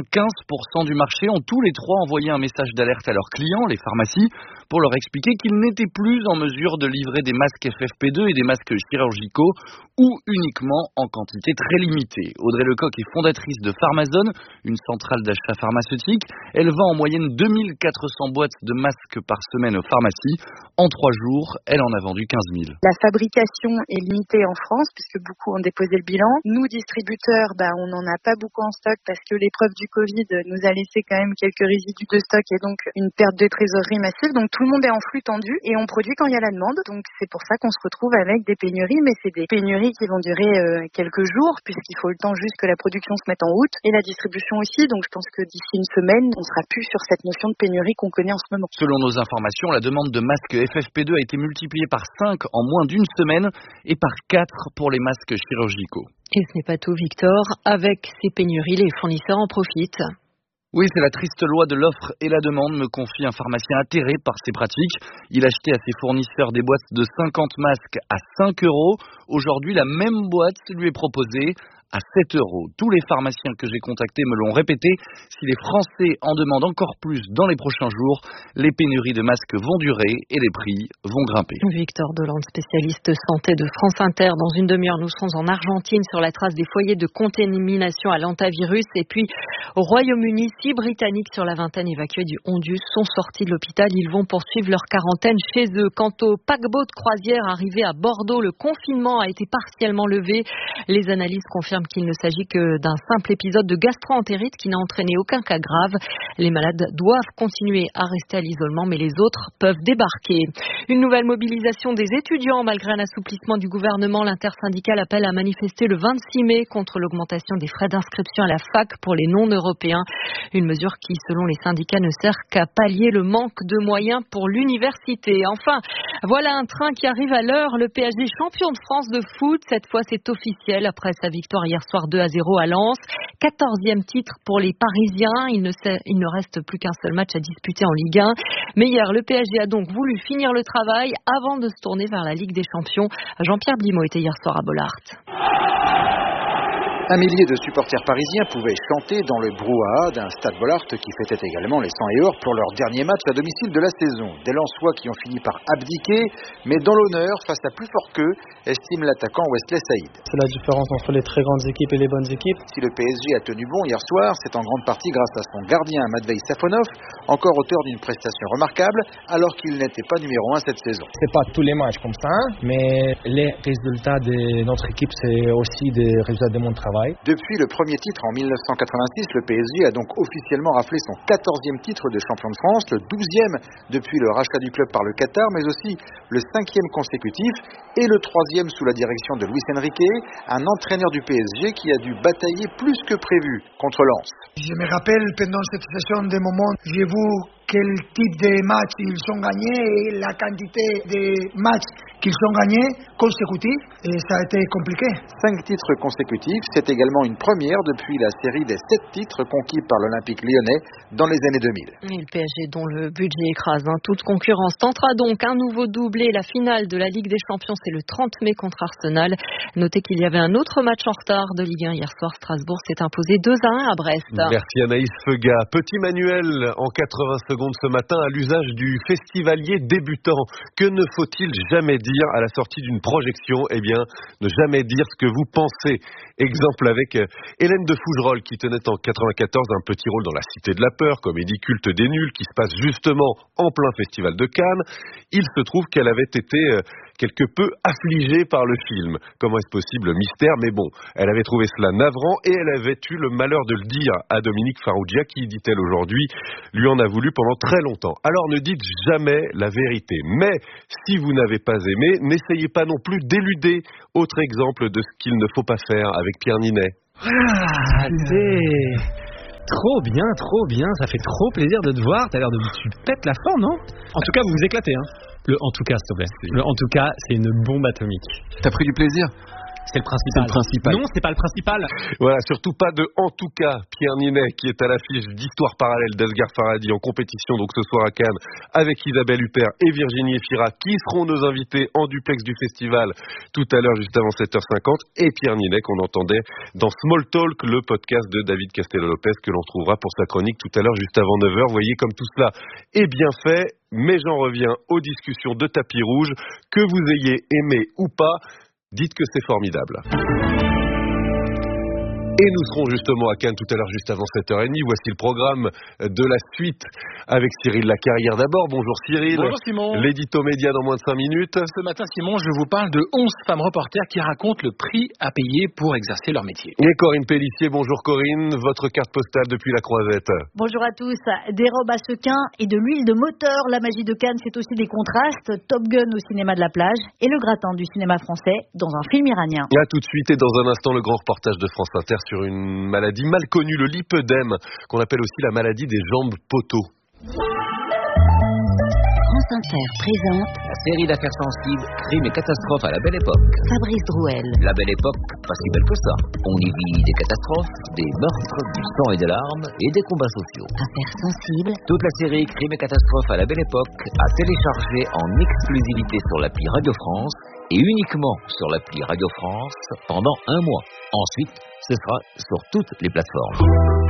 95% du marché ont tous les 3 envoyé un message d'alerte à leurs clients, les pharmacies, pour leur expliquer qu'ils n'étaient plus en mesure de livrer des masques FFP2 et des masques chirurgicaux ou uniquement en quantité très limitée. Audrey Lecoq est fondatrice de Pharmazone, une centrale d'achat pharmaceutique. Elle vend en moyenne 2400 boîtes de masques par semaine aux pharmacies. En 3 jours, elle en a vendu 15 000.
La fabrication est limitée en France puisque beaucoup ont déposé le bilan. Nous, distributeurs, on n'en a pas beaucoup en stock parce que l'épreuve du Covid nous a laissé quand même quelques résidus de stock et donc une perte de trésorerie massive. Donc tout le monde est en flux tendu et on produit quand il y a la demande. Donc c'est pour ça qu'on se retrouve avec des pénuries, mais c'est des pénuries qui vont durer quelques jours puisqu'il faut le temps juste que la production se mette en route et la distribution aussi. Donc je pense que d'ici une semaine, on sera plus sur cette notion de pénurie qu'on connaît en ce moment.
Selon nos informations, la demande de masques FFP2 a été multipliée par 5 en moins d'une semaine et par 4 pour les masques chirurgicaux.
Et ce n'est pas tout, Victor. Avec ces pénuries, les fournisseurs en profitent.
Oui, c'est la triste loi de l'offre et la demande, me confie un pharmacien atterré par ces pratiques. Il achetait à ses fournisseurs des boîtes de 50 masques à 5 €. Aujourd'hui, la même boîte lui est proposée à 7 €. Tous les pharmaciens que j'ai contactés me l'ont répété. Si les Français en demandent encore plus dans les prochains jours, les pénuries de masques vont durer et les prix vont grimper.
Victor Delande, spécialiste santé de France Inter. Dans une demi-heure, nous serons en Argentine sur la trace des foyers de contamination à l'hantavirus. Et puis, au Royaume-Uni, 6 Britanniques sur la vingtaine évacués du Hondus sont sortis de l'hôpital. Ils vont poursuivre leur quarantaine chez eux. Quant au paquebot de croisière arrivé à Bordeaux, le confinement a été partiellement levé. Les analyses confirment qu'il ne s'agit que d'un simple épisode de gastro-entérite qui n'a entraîné aucun cas grave. Les malades doivent continuer à rester à l'isolement, mais les autres peuvent débarquer. Une nouvelle mobilisation des étudiants. Malgré un assouplissement du gouvernement, l'intersyndicale appelle à manifester le 26 mai contre l'augmentation des frais d'inscription à la fac pour les non-européens. Une mesure qui, selon les syndicats, ne sert qu'à pallier le manque de moyens pour l'université. Enfin, voilà un train qui arrive à l'heure. Le PSG champion de France de foot. Cette fois, c'est officiel après sa victoire hier soir 2-0 à Lens. 14e titre pour les Parisiens. Il ne reste plus qu'un seul match à disputer en Ligue 1. Mais hier, le PSG a donc voulu finir le travail avant de se tourner vers la Ligue des Champions. Jean-Pierre Blimaud était hier soir à Bollaert.
Un millier de supporters parisiens pouvaient chanter dans le brouhaha d'un stade Bollaert qui fêtait également les 100 et or pour leur dernier match à domicile de la saison. Des Lensois qui ont fini par abdiquer, mais dans l'honneur, face à plus fort qu'eux, estime l'attaquant Wesley Saïd.
C'est la différence entre les très grandes équipes et les bonnes équipes.
Si le PSG a tenu bon hier soir, c'est en grande partie grâce à son gardien Matvei Safonov, encore auteur d'une prestation remarquable, alors qu'il n'était pas numéro 1 cette saison.
C'est pas tous les matchs comme ça, mais les résultats de notre équipe, c'est aussi des résultats de mon travail.
Depuis le premier titre en 1986, le PSG a donc officiellement raflé son 14e titre de champion de France, le 12e depuis le rachat du club par le Qatar, mais aussi le 5e consécutif et le 3e sous la direction de Luis Enrique, un entraîneur du PSG qui a dû batailler plus que prévu contre Lens.
Je me rappelle pendant cette saison des moments, j'ai vu quel type de match ils ont gagné et la quantité de matchs qu'ils ont gagnés consécutifs, et ça a été compliqué.
5 titres consécutifs, c'est également une première depuis la série des 7 titres conquis par l'Olympique lyonnais dans les années 2000.
Et le PSG dont le budget écrase toute concurrence tentera donc un nouveau doublé. La finale de la Ligue des Champions, c'est le 30 mai contre Arsenal. Notez qu'il y avait un autre match en retard de Ligue 1 hier soir. Strasbourg s'est imposé 2-1 à Brest.
Merci Anaïs Feuga. Petit manuel en 80 secondes ce matin à l'usage du festivalier débutant. Que ne faut-il jamais dire à la sortie d'une projection? Eh bien, ne jamais dire ce que vous pensez. Exemple avec Hélène de Fougerolles qui tenait en 94 un petit rôle dans La Cité de la Peur, comédie culte des nuls qui se passe justement en plein festival de Cannes. Il se trouve qu'elle avait été quelque peu affligée par le film. Comment est-ce possible? Mystère, mais bon, elle avait trouvé cela navrant et elle avait eu le malheur de le dire à Dominique Farrugia qui, dit-elle aujourd'hui, lui en a voulu pendant très longtemps. Alors ne dites jamais la vérité. Mais si vous n'avez pas aimé, n'essayez pas non plus d'éluder. Autre exemple de ce qu'il ne faut pas faire avec Pierre Ninet.
C'est trop bien, ça fait trop plaisir de te voir. T'as l'air de... Tu pètes la forme, non? En tout cas, vous vous éclatez, hein. En tout cas, s'il te plaît. En tout cas, c'est une bombe atomique.
T'as pris du plaisir?
C'est le principal. Non, c'est pas le principal.
Voilà, surtout pas de en tout cas Pierre Ninet qui est à l'affiche d'Histoire parallèle d'Asghar Farhadi en compétition donc ce soir à Cannes avec Isabelle Huppert et Virginie Efira qui seront nos invités en duplex du festival tout à l'heure juste avant 7h50 et Pierre Ninet qu'on entendait dans Small Talk, le podcast de David Castello-Lopez que l'on retrouvera pour sa chronique tout à l'heure juste avant 9h. Vous voyez comme tout cela est bien fait, mais j'en reviens aux discussions de tapis rouge, que vous ayez aimé ou pas. Dites que c'est formidable. Et nous serons justement à Cannes tout à l'heure, juste avant 7h30. Voici le programme de la suite avec Cyril Lacarrière d'abord. Bonjour Cyril.
Bonjour Simon.
L'édito média dans moins de 5 minutes.
Ce matin Simon, je vous parle de 11 femmes reporters qui racontent le prix à payer pour exercer leur métier.
Et Corinne Pellissier, bonjour Corinne. Votre carte postale depuis la Croisette.
Bonjour à tous. Des robes à sequins et de l'huile de moteur. La magie de Cannes, c'est aussi des contrastes. Top Gun au cinéma de la plage et le gratin du cinéma français dans un film iranien.
Et à tout de suite et dans un instant le grand reportage de France Inter sur une maladie mal connue, le lipœdème, qu'on appelle aussi la maladie des jambes poteaux.
France Inter présente
la série d'affaires sensibles, crimes et catastrophes à la Belle Époque.
Fabrice Drouel.
La Belle Époque, pas si belle que ça. On y vit des catastrophes, des meurtres, du sang et des larmes et des combats sociaux.
Affaires sensibles.
Toute la série crimes et catastrophes à la Belle Époque à télécharger en exclusivité sur l'appli Radio France et uniquement sur l'appli Radio France pendant un mois. Ensuite, ce sera sur toutes les plateformes.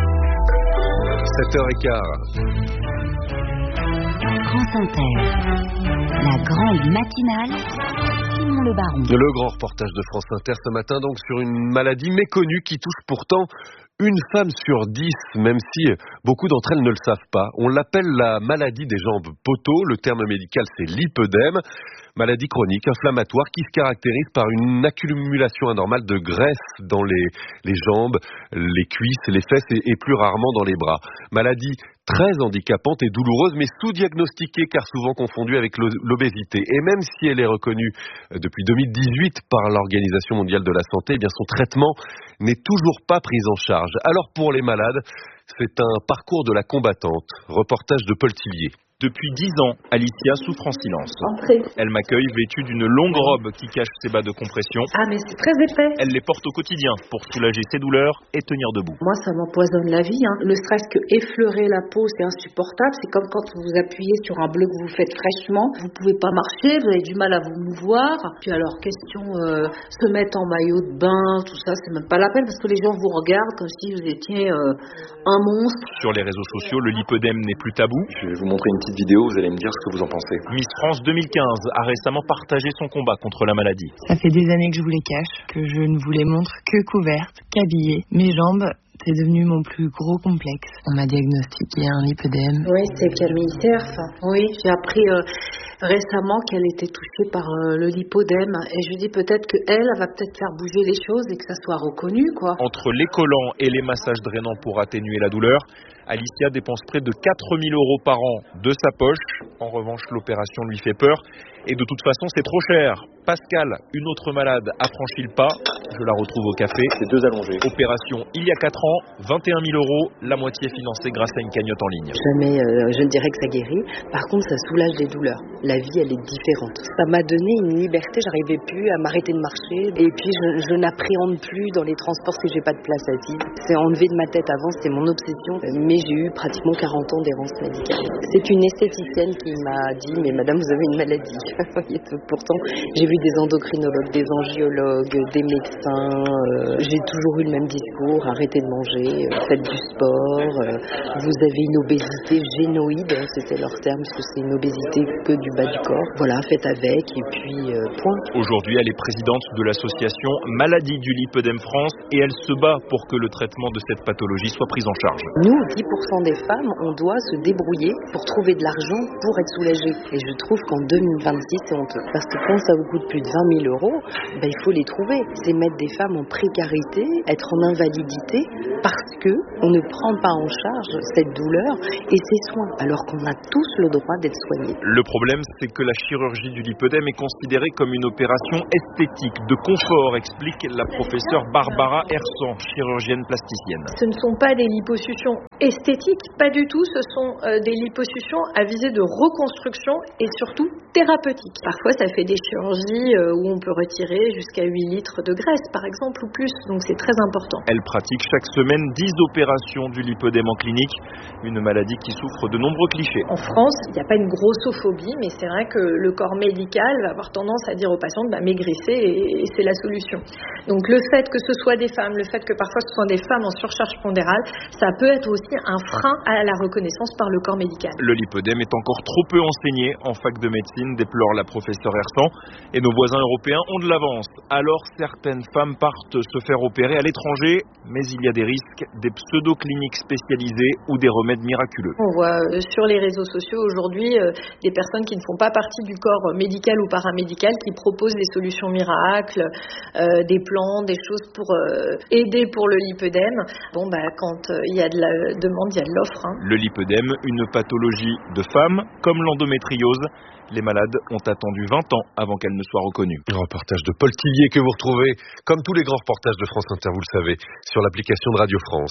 7h15.
France Inter, la grande matinale, Simon Le Baron.
Le grand reportage de France Inter ce matin donc sur une maladie méconnue qui touche pourtant une femme sur 10, même si beaucoup d'entre elles ne le savent pas. On l'appelle la maladie des jambes poteaux, le terme médical c'est lipœdème. Maladie chronique, inflammatoire, qui se caractérise par une accumulation anormale de graisse dans les jambes, les cuisses, les fesses et plus rarement dans les bras. Maladie très handicapante et douloureuse, mais sous-diagnostiquée car souvent confondue avec l'obésité. Et même si elle est reconnue depuis 2018 par l'Organisation mondiale de la santé, eh bien son traitement n'est toujours pas pris en charge. Alors pour les malades, c'est un parcours de la combattante. Reportage de Paul Tillier.
Depuis 10 ans, Alicia souffre en silence. Elle m'accueille vêtue d'une longue robe qui cache ses bas de compression.
Ah mais c'est très épais.
Elle les porte au quotidien pour soulager ses douleurs et tenir debout.
Moi ça m'empoisonne la vie. Ne serait-ce que effleurer la peau, c'est insupportable. C'est comme quand vous vous appuyez sur un bleu que vous faites fraîchement. Vous pouvez pas marcher, vous avez du mal à vous mouvoir. Puis alors question se mettre en maillot de bain, tout ça, c'est même pas la peine parce que les gens vous regardent comme si vous étiez un monstre.
Sur les réseaux sociaux, le lipœdème n'est plus tabou.
Je vais vous montrer une petite vidéo, vous allez me dire ce que vous en pensez.
Miss France 2015 a récemment partagé son combat contre la maladie.
Ça fait des années que je vous les cache, que je ne vous les montre que couvertes, qu'habillées. Mes jambes, c'est devenu mon plus gros complexe. On m'a diagnostiqué un lipœdème.
Oui, c'est via le ministère. Oui, j'ai appris récemment qu'elle était touchée par le lipodème. Et je lui dis peut-être qu'elle va peut-être faire bouger les choses et que ça soit reconnu, quoi.
Entre les collants et les massages drainants pour atténuer la douleur, Alicia dépense près de 4 000 € par an de sa poche. En revanche, l'opération lui fait peur. Et de toute façon, c'est trop cher. Pascal, une autre malade, a franchi le pas. Je la retrouve au café.
C'est 2 allongés.
Opération il y a 4 ans, 21 000 €, la moitié financée grâce à une cagnotte en ligne.
Jamais je ne dirais que ça guérit. Par contre, ça soulage des douleurs. La vie, elle est différente. Ça m'a donné une liberté. J'arrivais plus à m'arrêter de marcher. Et puis, je n'appréhende plus dans les transports si j'ai pas de place assise. C'est enlevé de ma tête. Avant, c'était mon obsession. Mais j'ai eu pratiquement 40 ans d'errance médicale. C'est une esthéticienne qui m'a dit « Mais madame, vous avez une maladie ». Pourtant, j'ai vu des endocrinologues, des angiologues, des médecins. J'ai toujours eu le même discours, arrêtez de manger, faites du sport. Vous avez une obésité génoïde, c'était leur terme, parce que c'est une obésité que du bas du corps. Voilà, faites avec, et puis point.
Aujourd'hui, elle est présidente de l'association Maladie du lipœdème France et elle se bat pour que le traitement de cette pathologie soit pris en charge.
Nous, 10% des femmes, on doit se débrouiller pour trouver de l'argent pour être soulagées. Et je trouve qu'en 2026, c'est honteux. Parce que quand ça vous coûte plus de 20 000 €, il faut les trouver. C'est mettre des femmes en précarité, être en invalidité, parce que on ne prend pas en charge cette douleur et ces soins, alors qu'on a tous le droit d'être soignés.
Le problème, c'est que la chirurgie du lipœdème est considérée comme une opération esthétique, de confort, explique la professeure Barbara Hersan, chirurgienne plasticienne.
Ce ne sont pas des liposuctions esthétiques, pas du tout. Ce sont des liposuctions à visée de reconstruction et surtout thérapeutique. Parfois, ça fait des chirurgies où on peut retirer jusqu'à 8 litres de graisse, par exemple, ou plus. Donc, c'est très important.
Elle pratique chaque semaine 10 opérations du lipœdème en clinique, une maladie qui souffre de nombreux clichés.
En France, il n'y a pas une grossophobie, mais c'est vrai que le corps médical va avoir tendance à dire aux patientes maigrissez et c'est la solution. Donc, le fait que ce soit des femmes, le fait que parfois ce soit des femmes en surcharge pondérale, ça peut être aussi un frein à la reconnaissance par le corps médical.
Le lipœdème est encore trop peu enseigné en fac de médecine, déplore la professeure Hersan, et nos voisins européens ont de l'avance. Alors certaines femmes partent se faire opérer à l'étranger, mais il y a des risques, des pseudo-cliniques spécialisées ou des remèdes miraculeux.
On voit sur les réseaux sociaux aujourd'hui des personnes qui ne font pas partie du corps médical ou paramédical qui proposent des solutions miracles, des plans, des choses pour aider pour le lipœdème. Quand il y a de la demande, il y a de l'offre.
Le lipœdème, une pathologie de femme comme l'endométriose. Les malades ont attendu 20 ans avant qu'elle ne soit reconnue.
Un reportage de Paul Tillier que vous retrouvez, comme tous les grands reportages de France Inter, vous le savez, sur l'application de Radio France.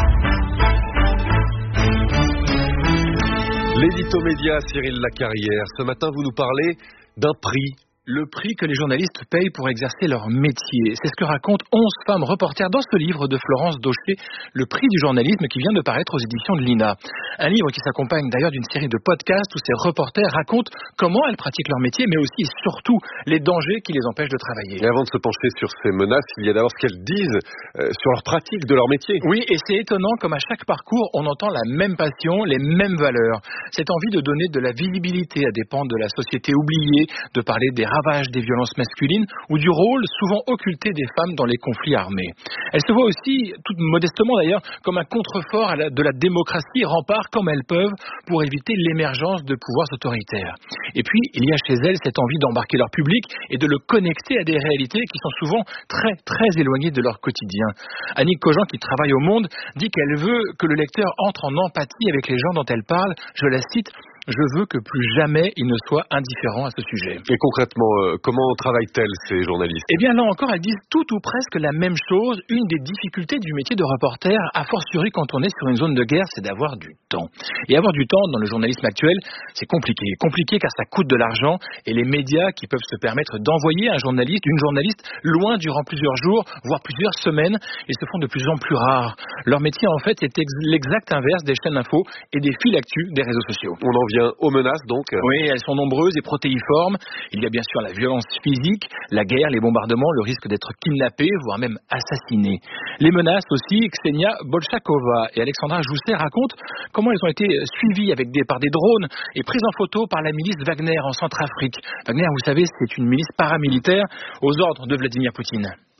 L'édito média, Cyril Lacarrière. Ce matin, vous nous parlez d'un prix.
Le prix que les journalistes payent pour exercer leur métier. C'est ce que racontent 11 femmes reporters dans ce livre de Florence Daucher, Le prix du journalisme, qui vient de paraître aux éditions de l'INA. Un livre qui s'accompagne d'ailleurs d'une série de podcasts où ces reporters racontent comment elles pratiquent leur métier, mais aussi et surtout les dangers qui les empêchent de travailler.
Et avant de se pencher sur ces menaces, il y a d'abord ce qu'elles disent sur leur pratique de leur métier.
Oui, et c'est étonnant comme à chaque parcours, on entend la même passion, les mêmes valeurs. Cette envie de donner de la visibilité à des pans de la société oubliée, de parler des ravages des violences masculines ou du rôle souvent occulté des femmes dans les conflits armés. Elle se voit aussi, tout modestement d'ailleurs, comme un contrefort de la démocratie, rempart comme elles peuvent pour éviter l'émergence de pouvoirs autoritaires. Et puis, il y a chez elles cette envie d'embarquer leur public et de le connecter à des réalités qui sont souvent très, très éloignées de leur quotidien. Annick Cogent, qui travaille au Monde, dit qu'elle veut que le lecteur entre en empathie avec les gens dont elle parle. Je la cite: je veux que plus jamais il ne soit indifférent à ce sujet.
Et concrètement, comment travaillent-elles, ces journalistes ?
Eh bien, là encore, elles disent tout ou presque la même chose. Une des difficultés du métier de reporter, a fortiori quand on est sur une zone de guerre, c'est d'avoir du temps. Et avoir du temps dans le journalisme actuel, c'est compliqué. Compliqué car ça coûte de l'argent et les médias qui peuvent se permettre d'envoyer un journaliste, une journaliste, loin durant plusieurs jours, voire plusieurs semaines, ils se font de plus en plus rares. Leur métier, en fait, est l'exact inverse des chaînes info et des fils actus des réseaux sociaux.
On en vient aux menaces, donc.
Oui, elles sont nombreuses et protéiformes. Il y a bien sûr la violence physique, la guerre, les bombardements, le risque d'être kidnappé, voire même assassiné. Les menaces aussi, Ksenia Bolchakova et Alexandra Jousset racontent comment elles ont été suivies par des drones et prises en photo par la milice Wagner en Centrafrique. Wagner, vous savez, c'est une milice paramilitaire aux ordres de Vladimir Poutine.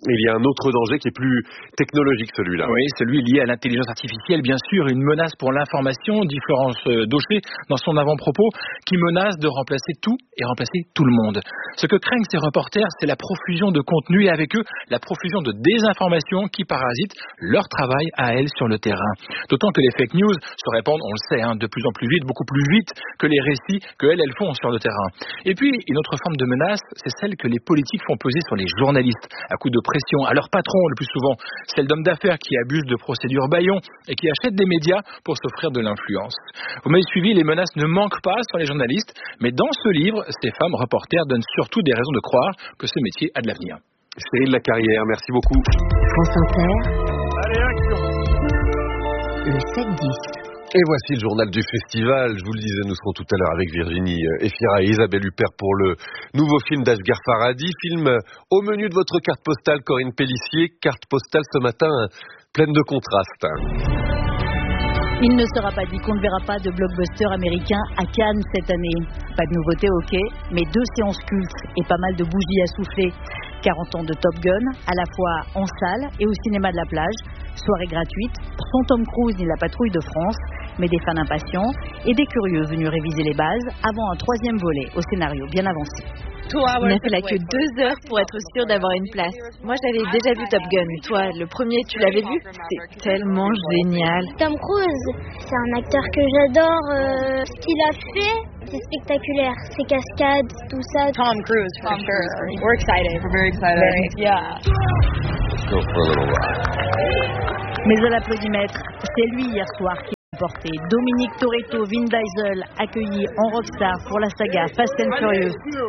il y a un autre danger qui est plus technologique, celui-là.
Oui, celui lié à l'intelligence artificielle, bien sûr, une menace pour l'information, dit Florence Daucher dans son avant-propos, qui menace de remplacer tout et remplacer tout le monde. Ce que craignent ces reporters, c'est la profusion de contenu et avec eux, la profusion de désinformation qui parasite leur travail à elles sur le terrain. D'autant que les fake news se répandent, on le sait, de plus en plus vite, beaucoup plus vite que les récits que elles font sur le terrain. Et puis, une autre forme de menace, c'est celle que les politiques font peser sur les journalistes, à coups de pression, à leur patron le plus souvent, celle d'hommes d'affaires qui abusent de procédures bâillons et qui achètent des médias pour s'offrir de l'influence. Vous m'avez suivi, les menaces ne manquent pas sur les journalistes, mais dans ce livre, ces femmes reporters donnent surtout des raisons de croire que ce métier a de l'avenir.
Cyril Lacarrière, merci beaucoup.
France Inter.
Allez, action.
Le 7-10.
Et voici le journal du festival. Je vous le disais, nous serons tout à l'heure avec Virginie Efira et Isabelle Huppert pour le nouveau film d'Asghar Farhadi. Film au menu de votre carte postale, Corinne Pellissier. Carte postale ce matin pleine de contrastes.
Il ne sera pas dit qu'on ne verra pas de blockbuster américain à Cannes cette année. Pas de nouveauté, ok, mais 2 séances cultes et pas mal de bougies à souffler. 40 ans de Top Gun, à la fois en salle et au cinéma de la plage. Soirée gratuite, sans Tom Cruise ni la patrouille de France, mais des fans impatients et des curieux venus réviser les bases avant un 3e volet au scénario bien avancé.
On n'a fait là que 2 heures pour être sûr d'avoir une place. Moi, j'avais déjà vu Top Gun. Toi, le premier, tu l'avais vu? C'est tellement génial.
Tom Cruise, c'est un acteur que j'adore. Ce qu'il a fait, c'est spectaculaire. Ses cascades, tout ça.
Tom Cruise, for sure. We're excited. We're very excited. Yeah.
Let's go for a little ride.
Mais à l'applaudimètre, c'est lui hier soir qui a porté. Dominique Toretto, Vin Diesel, accueillis en rockstar pour la saga Fast and Furious.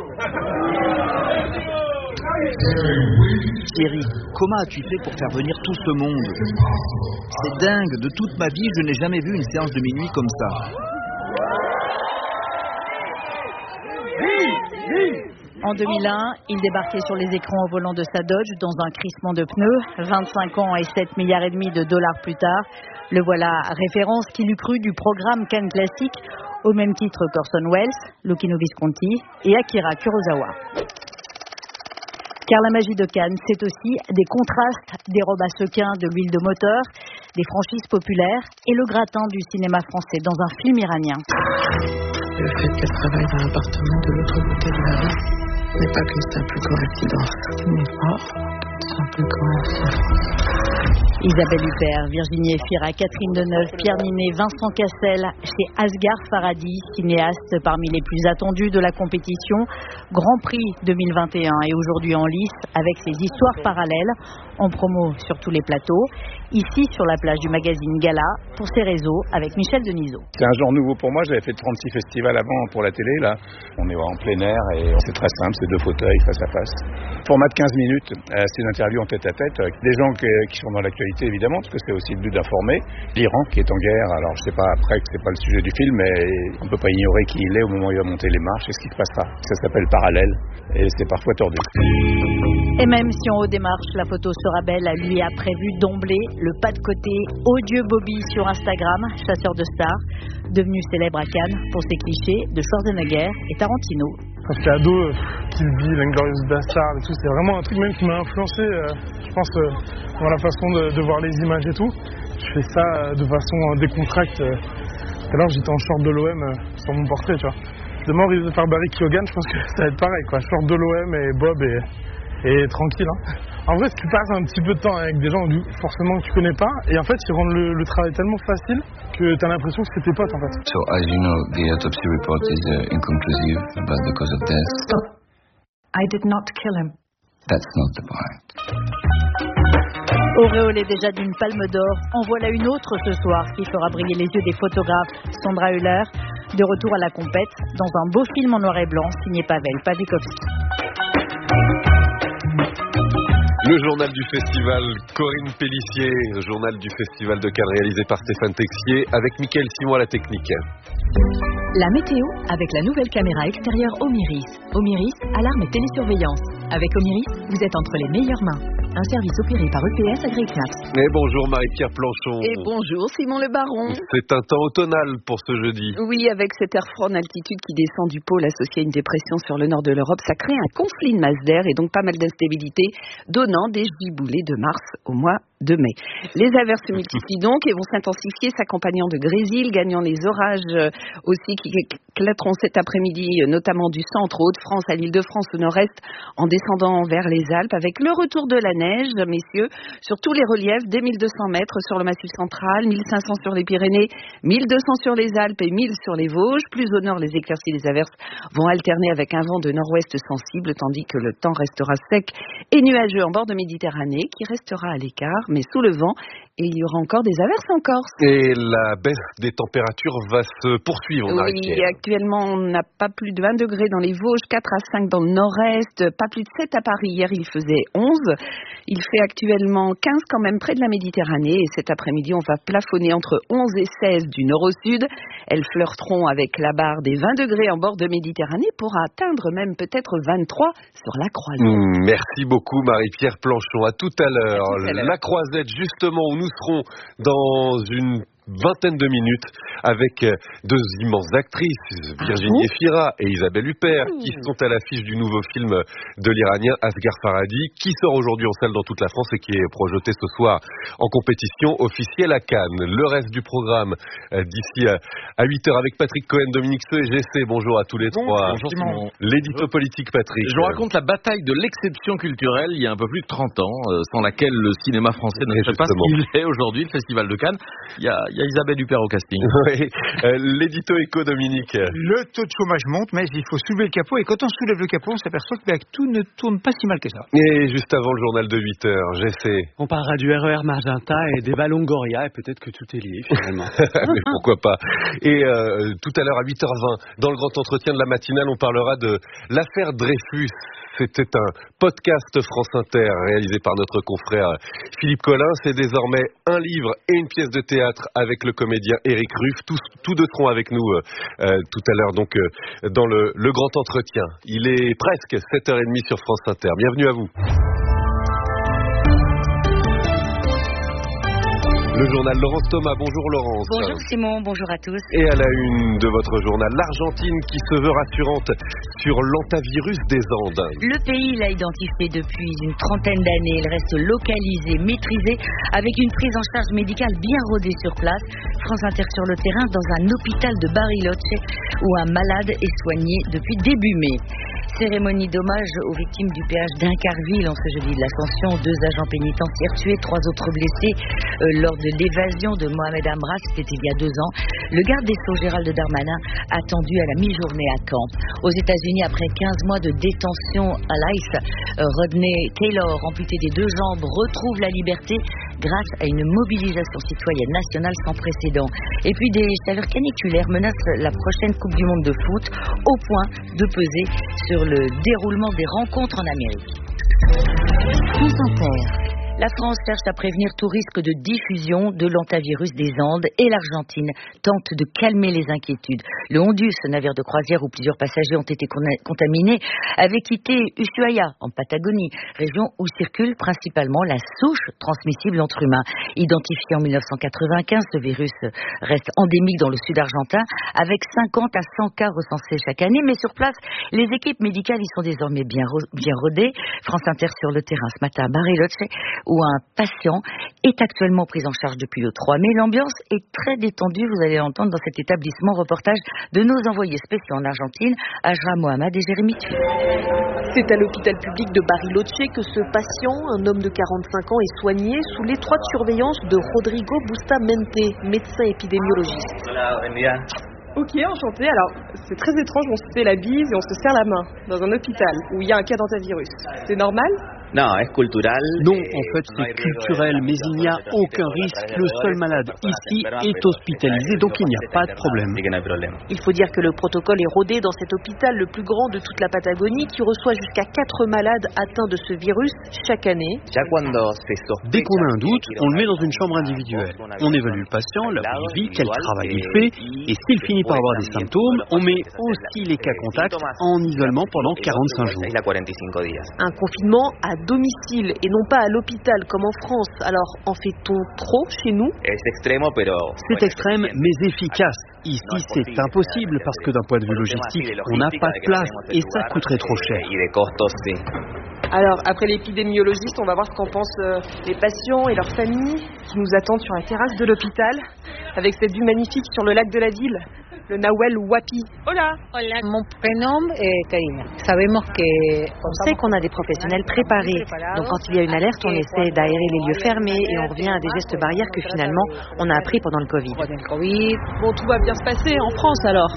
Thierry, comment as-tu fait pour faire venir tout ce monde? C'est dingue, de toute ma vie, je n'ai jamais vu une séance de minuit comme ça.
En 2001, il débarquait sur les écrans au volant de sa Dodge dans un crissement de pneus. 25 ans et 7,5 milliards de dollars plus tard, le voilà référence qu'il eût cru du programme Cannes classique, au même titre qu'Orson Welles, Luchino Visconti et Akira Kurosawa. Car la magie de Cannes, c'est aussi des contrastes, des robes à sequins, de l'huile de moteur, des franchises populaires et le gratin du cinéma français dans un film iranien.
Le fait qu'elle travaille dans l'appartement de l'autre côté de la rue n'est pas qu'une simple coïncidence. Ce n'est pas qu'une simple coïncidence.
Isabelle Huppert, Virginie Efira, Catherine Deneuve, Pierre Ninet, Vincent Cassel, chez Asghar Farhadi, cinéaste parmi les plus attendus de la compétition. Grand Prix 2021 et aujourd'hui en lice avec ses histoires parallèles, en promo sur tous les plateaux. Ici sur la plage du magazine Gala, pour ses réseaux, avec Michel Denisot.
C'est un genre nouveau pour moi, j'avais fait 36 festivals avant pour la télé, là. On est en plein air et c'est très simple, c'est 2 fauteuils face à face. Format de 15 minutes, c'est une interview en tête à tête avec des gens qui sont dans l'actualité évidemment, parce que c'est aussi le but d'informer. L'Iran qui est en guerre, alors je sais pas après que c'est pas le sujet du film, mais on peut pas ignorer qui il est au moment où il va monter les marches et ce qui se passera. Ça s'appelle Parallèle et c'est parfois tordu.
Et même si en haut des marches la photo sera belle, lui a prévu d'emblée le pas de côté odieux Bobby sur Instagram, chasseur de stars, devenu célèbre à Cannes pour ses clichés de Schwarzenegger et Tarantino.
Quand j'étais ado, Kill Bill, Inglourious Basterds et tout, c'est vraiment un truc même qui m'a influencé, je pense, dans la façon de voir les images et tout. Je fais ça de façon décontracte. Tout à l'heure, j'étais en short de l'OM sur mon portrait, tu vois. Demain, on risque de faire Barry Keoghan, je pense que ça va être pareil, quoi. Short de l'OM et Bob et tranquille, hein. En vrai, tu passes un petit peu de temps avec des gens forcément que tu connais pas, et en fait, ils rendent le travail tellement facile que tu as l'impression que c'est tes potes, en fait.
So, as you know, the autopsy report is inconclusive about the cause of death.
Stop. I did not kill him.
That's not the point.
Auréolée déjà d'une palme d'or, en voilà une autre ce soir qui fera briller les yeux des photographes. Sandra Hüller, de retour à la compète, dans un beau film en noir et blanc signé Pavel Pawlikowski.
Le journal du festival, Corinne Pellissier, le journal du festival de Cannes réalisé par Stéphane Texier avec Mickaël Simon à la technique.
La météo avec la nouvelle caméra extérieure Omiris. Omiris, alarme et télésurveillance.
Avec Omiris, vous êtes entre les meilleures mains. Un service opéré par EPS AgriCnaps.
Et bonjour Marie-Pierre Planchon.
Et bonjour Simon Le Baron.
C'est un temps automnal pour ce jeudi.
Oui, avec cet air froid en altitude qui descend du pôle associé à une dépression sur le nord de l'Europe, ça crée un conflit de masse d'air et donc pas mal d'instabilité, donnant des giboulées de mars au mois de mai. Les averses se multiplient donc et vont s'intensifier, s'accompagnant de grésil, gagnant les orages aussi qui éclateront cet après-midi, notamment du centre, Hauts-de-France à l'Île-de-France au nord-est, en descendant vers les Alpes, avec le retour de la neige, messieurs, sur tous les reliefs, dès 1200 mètres sur le Massif central, 1500 sur les Pyrénées, 1200 sur les Alpes et 1000 sur les Vosges. Plus au nord, les éclaircies des averses vont alterner avec un vent de nord-ouest sensible, tandis que le temps restera sec et nuageux en bord de Méditerranée, qui restera à l'écart, mais sous le vent, et il y aura encore des averses en Corse.
Et la baisse des températures va se poursuivre, Marie-Pierre.
Oui, actuellement, on n'a pas plus de 20 degrés dans les Vosges, 4 à 5 dans le nord-est, pas plus de 7 à Paris. Hier, il faisait 11. Il fait actuellement 15 quand même près de la Méditerranée, et cet après-midi, on va plafonner entre 11 et 16 du nord au sud. Elles flirteront avec la barre des 20 degrés en bord de Méditerranée pour atteindre même peut-être 23 sur la Croisette.
Merci beaucoup Marie-Pierre Planchon. À tout à l'heure. La Croisette, justement, où nous serons dans une vingtaine de minutes avec deux immenses actrices, Virginie Efira et Isabelle Huppert, qui sont à l'affiche du nouveau film de l'Iranien Asghar Farhadi, qui sort aujourd'hui en salle dans toute la France et qui est projeté ce soir en compétition officielle à Cannes. Le reste du programme d'ici à 8h avec Patrick Cohen, Dominique Seux et GC. Bonjour à tous les trois.
Bonjour Simon.
L'édito politique, Patrick.
Je vous raconte la bataille de l'exception culturelle il y a un peu plus de 30 ans, sans laquelle le cinéma français ne serait pas ce qu'il est aujourd'hui, le Festival de Cannes. Il y a Isabelle Huppert au casting.
Oui. L'édito éco, Dominique.
Le taux de chômage monte, mais il faut soulever le capot. Et quand on soulève le capot, on s'aperçoit que tout ne tourne pas si mal que ça.
Et juste avant le journal de 8h, j'essaie.
On parlera du RER Magenta et des ballons Goria, et peut-être que tout est lié finalement.
Mais pourquoi pas. Et tout à l'heure à 8h20, dans le grand entretien de la matinale, on parlera de l'affaire Dreyfus. C'était un podcast France Inter réalisé par notre confrère Philippe Collin. C'est désormais un livre et une pièce de théâtre avec le comédien Éric Ruff. Tous deux seront avec nous tout à l'heure donc dans le grand entretien. Il est presque 7h30 sur France Inter. Bienvenue à vous. Le journal Laurence Thomas. Bonjour Laurence.
Bonjour Simon, bonjour à tous.
Et à la une de votre journal, l'Argentine qui se veut rassurante sur l'antavirus des Andes.
Le pays l'a identifié depuis une trentaine d'années. Il reste localisé, maîtrisé, avec une prise en charge médicale bien rodée sur place. France Inter sur le terrain dans un hôpital de Bariloche où un malade est soigné depuis début mai. Cérémonie d'hommage aux victimes du péage d'Incarville en ce jeudi de l'Ascension. 2 agents pénitentiaires tués, 3 autres blessés lors de l'évasion de Mohamed Amra, c'était il y a 2 ans. Le garde des Sceaux Gérald Darmanin attendu à la mi-journée à Caen. Aux États-Unis, après 15 mois de détention à l'ICE, Rodney Taylor, amputé des 2 jambes, retrouve la liberté grâce à une mobilisation citoyenne nationale sans précédent. Et puis des chaleurs caniculaires menacent la prochaine Coupe du Monde de foot, au point de peser sur le déroulement des rencontres en Amérique.
France Inter.
La France cherche à prévenir tout risque de diffusion de l'antavirus des Andes et l'Argentine tente de calmer les inquiétudes. Le Hondus, navire de croisière où plusieurs passagers ont été contaminés, avait quitté Ushuaia, en Patagonie, région où circule principalement la souche transmissible entre humains. Identifié en 1995, ce virus reste endémique dans le sud argentin, avec 50 à 100 cas recensés chaque année. Mais sur place, les équipes médicales y sont désormais bien rodées. France Inter sur le terrain ce matin à Bariloche, où un patient est actuellement pris en charge depuis le 3 mai. L'ambiance est très détendue, vous allez l'entendre dans cet établissement. Reportage de nos envoyés spéciaux en Argentine, Ajra Mohamed et Jérémy Thuy.
C'est à l'hôpital public de Bariloche que ce patient, un homme de 45 ans, est soigné sous l'étroite surveillance de Rodrigo Bustamante, médecin épidémiologiste.
Ok, enchanté. Alors, c'est très étrange, on se fait la bise et on se serre la main dans un hôpital où il y a un cas d'antavirus. C'est normal ?
Non, en fait
c'est culturel, mais il n'y a aucun risque. Le seul malade ici est hospitalisé, donc il n'y a pas de problème.
Il faut dire que le protocole est rodé dans cet hôpital le plus grand de toute la Patagonie qui reçoit jusqu'à 4 malades atteints de ce virus chaque année.
Dès qu'on a un doute, on le met dans une chambre individuelle. On évalue le patient, là où il vit, quel travail il fait, et s'il finit par avoir des symptômes, on met aussi les cas contacts en isolement pendant 45 jours.
Un confinement à domicile et non pas à l'hôpital comme en France. Alors, en fait-on trop chez nous?
C'est extrême mais efficace. Ici, c'est impossible parce que d'un point de vue logistique, on n'a pas de place et ça coûterait trop cher.
Alors, après l'épidémiologiste, on va voir ce qu'en pensent les patients et leurs familles qui nous attendent sur la terrasse de l'hôpital avec cette vue magnifique sur le lac de la ville, le Nahuel Huapi. Hola.
Mon prénom est Karina.
On sait qu'on a des professionnels préparés. Donc quand il y a une alerte, on essaie d'aérer les lieux fermés et on revient à des gestes barrières que finalement on a appris pendant le Covid.
Bon, tout va bien se passer en France alors.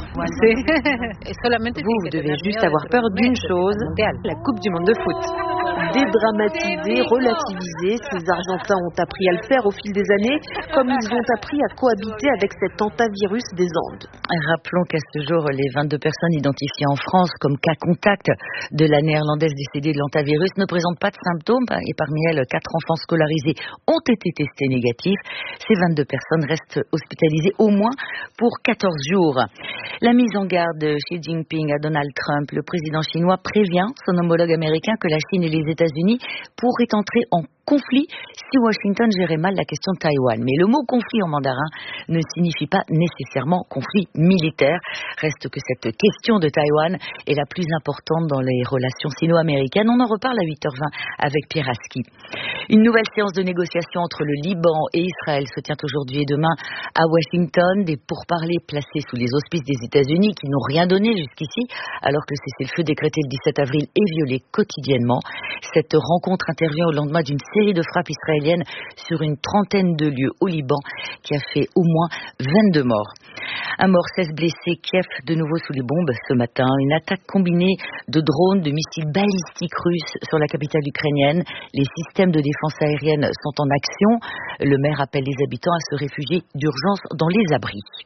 Vous devez juste avoir peur d'une chose, la Coupe du Monde de foot.
Dédramatiser, relativiser, ces Argentins ont appris à le faire au fil des années, comme ils ont appris à cohabiter avec cet hantavirus des Andes.
Rappelons qu'à ce jour, les 22 personnes identifiées en France comme cas contact de la néerlandaise décédée de l'hantavirus ne présentent pas de symptômes et parmi elles, 4 enfants scolarisés ont été testés négatifs. Ces 22 personnes restent hospitalisées au moins pour 14 jours. La mise en garde de Xi Jinping à Donald Trump, le président chinois prévient son homologue américain que la Chine et les États-Unis pourraient entrer en conflit si Washington gérait mal la question de Taïwan. Mais le mot conflit en mandarin ne signifie pas nécessairement conflit militaire. Reste que cette question de Taïwan est la plus importante dans les relations sino-américaines. On en reparle à 8h20 avec Pierre Aski. Une nouvelle séance de négociation entre le Liban et Israël se tient aujourd'hui et demain à Washington. Des pourparlers placés sous les auspices des États-Unis qui n'ont rien donné jusqu'ici, alors que le cessez-le-feu décrété le 17 avril est violé quotidiennement. Cette rencontre intervient au lendemain d'une série de frappes israéliennes sur une trentaine de lieux au Liban qui a fait au moins 22 morts. Un mort, 16 blessés, Kiev de nouveau sous les bombes ce matin. Une attaque combinée de drones, de missiles balistiques russes sur la capitale ukrainienne. Les systèmes de défense aérienne sont en action. Le maire appelle les habitants à se réfugier d'urgence dans les abris.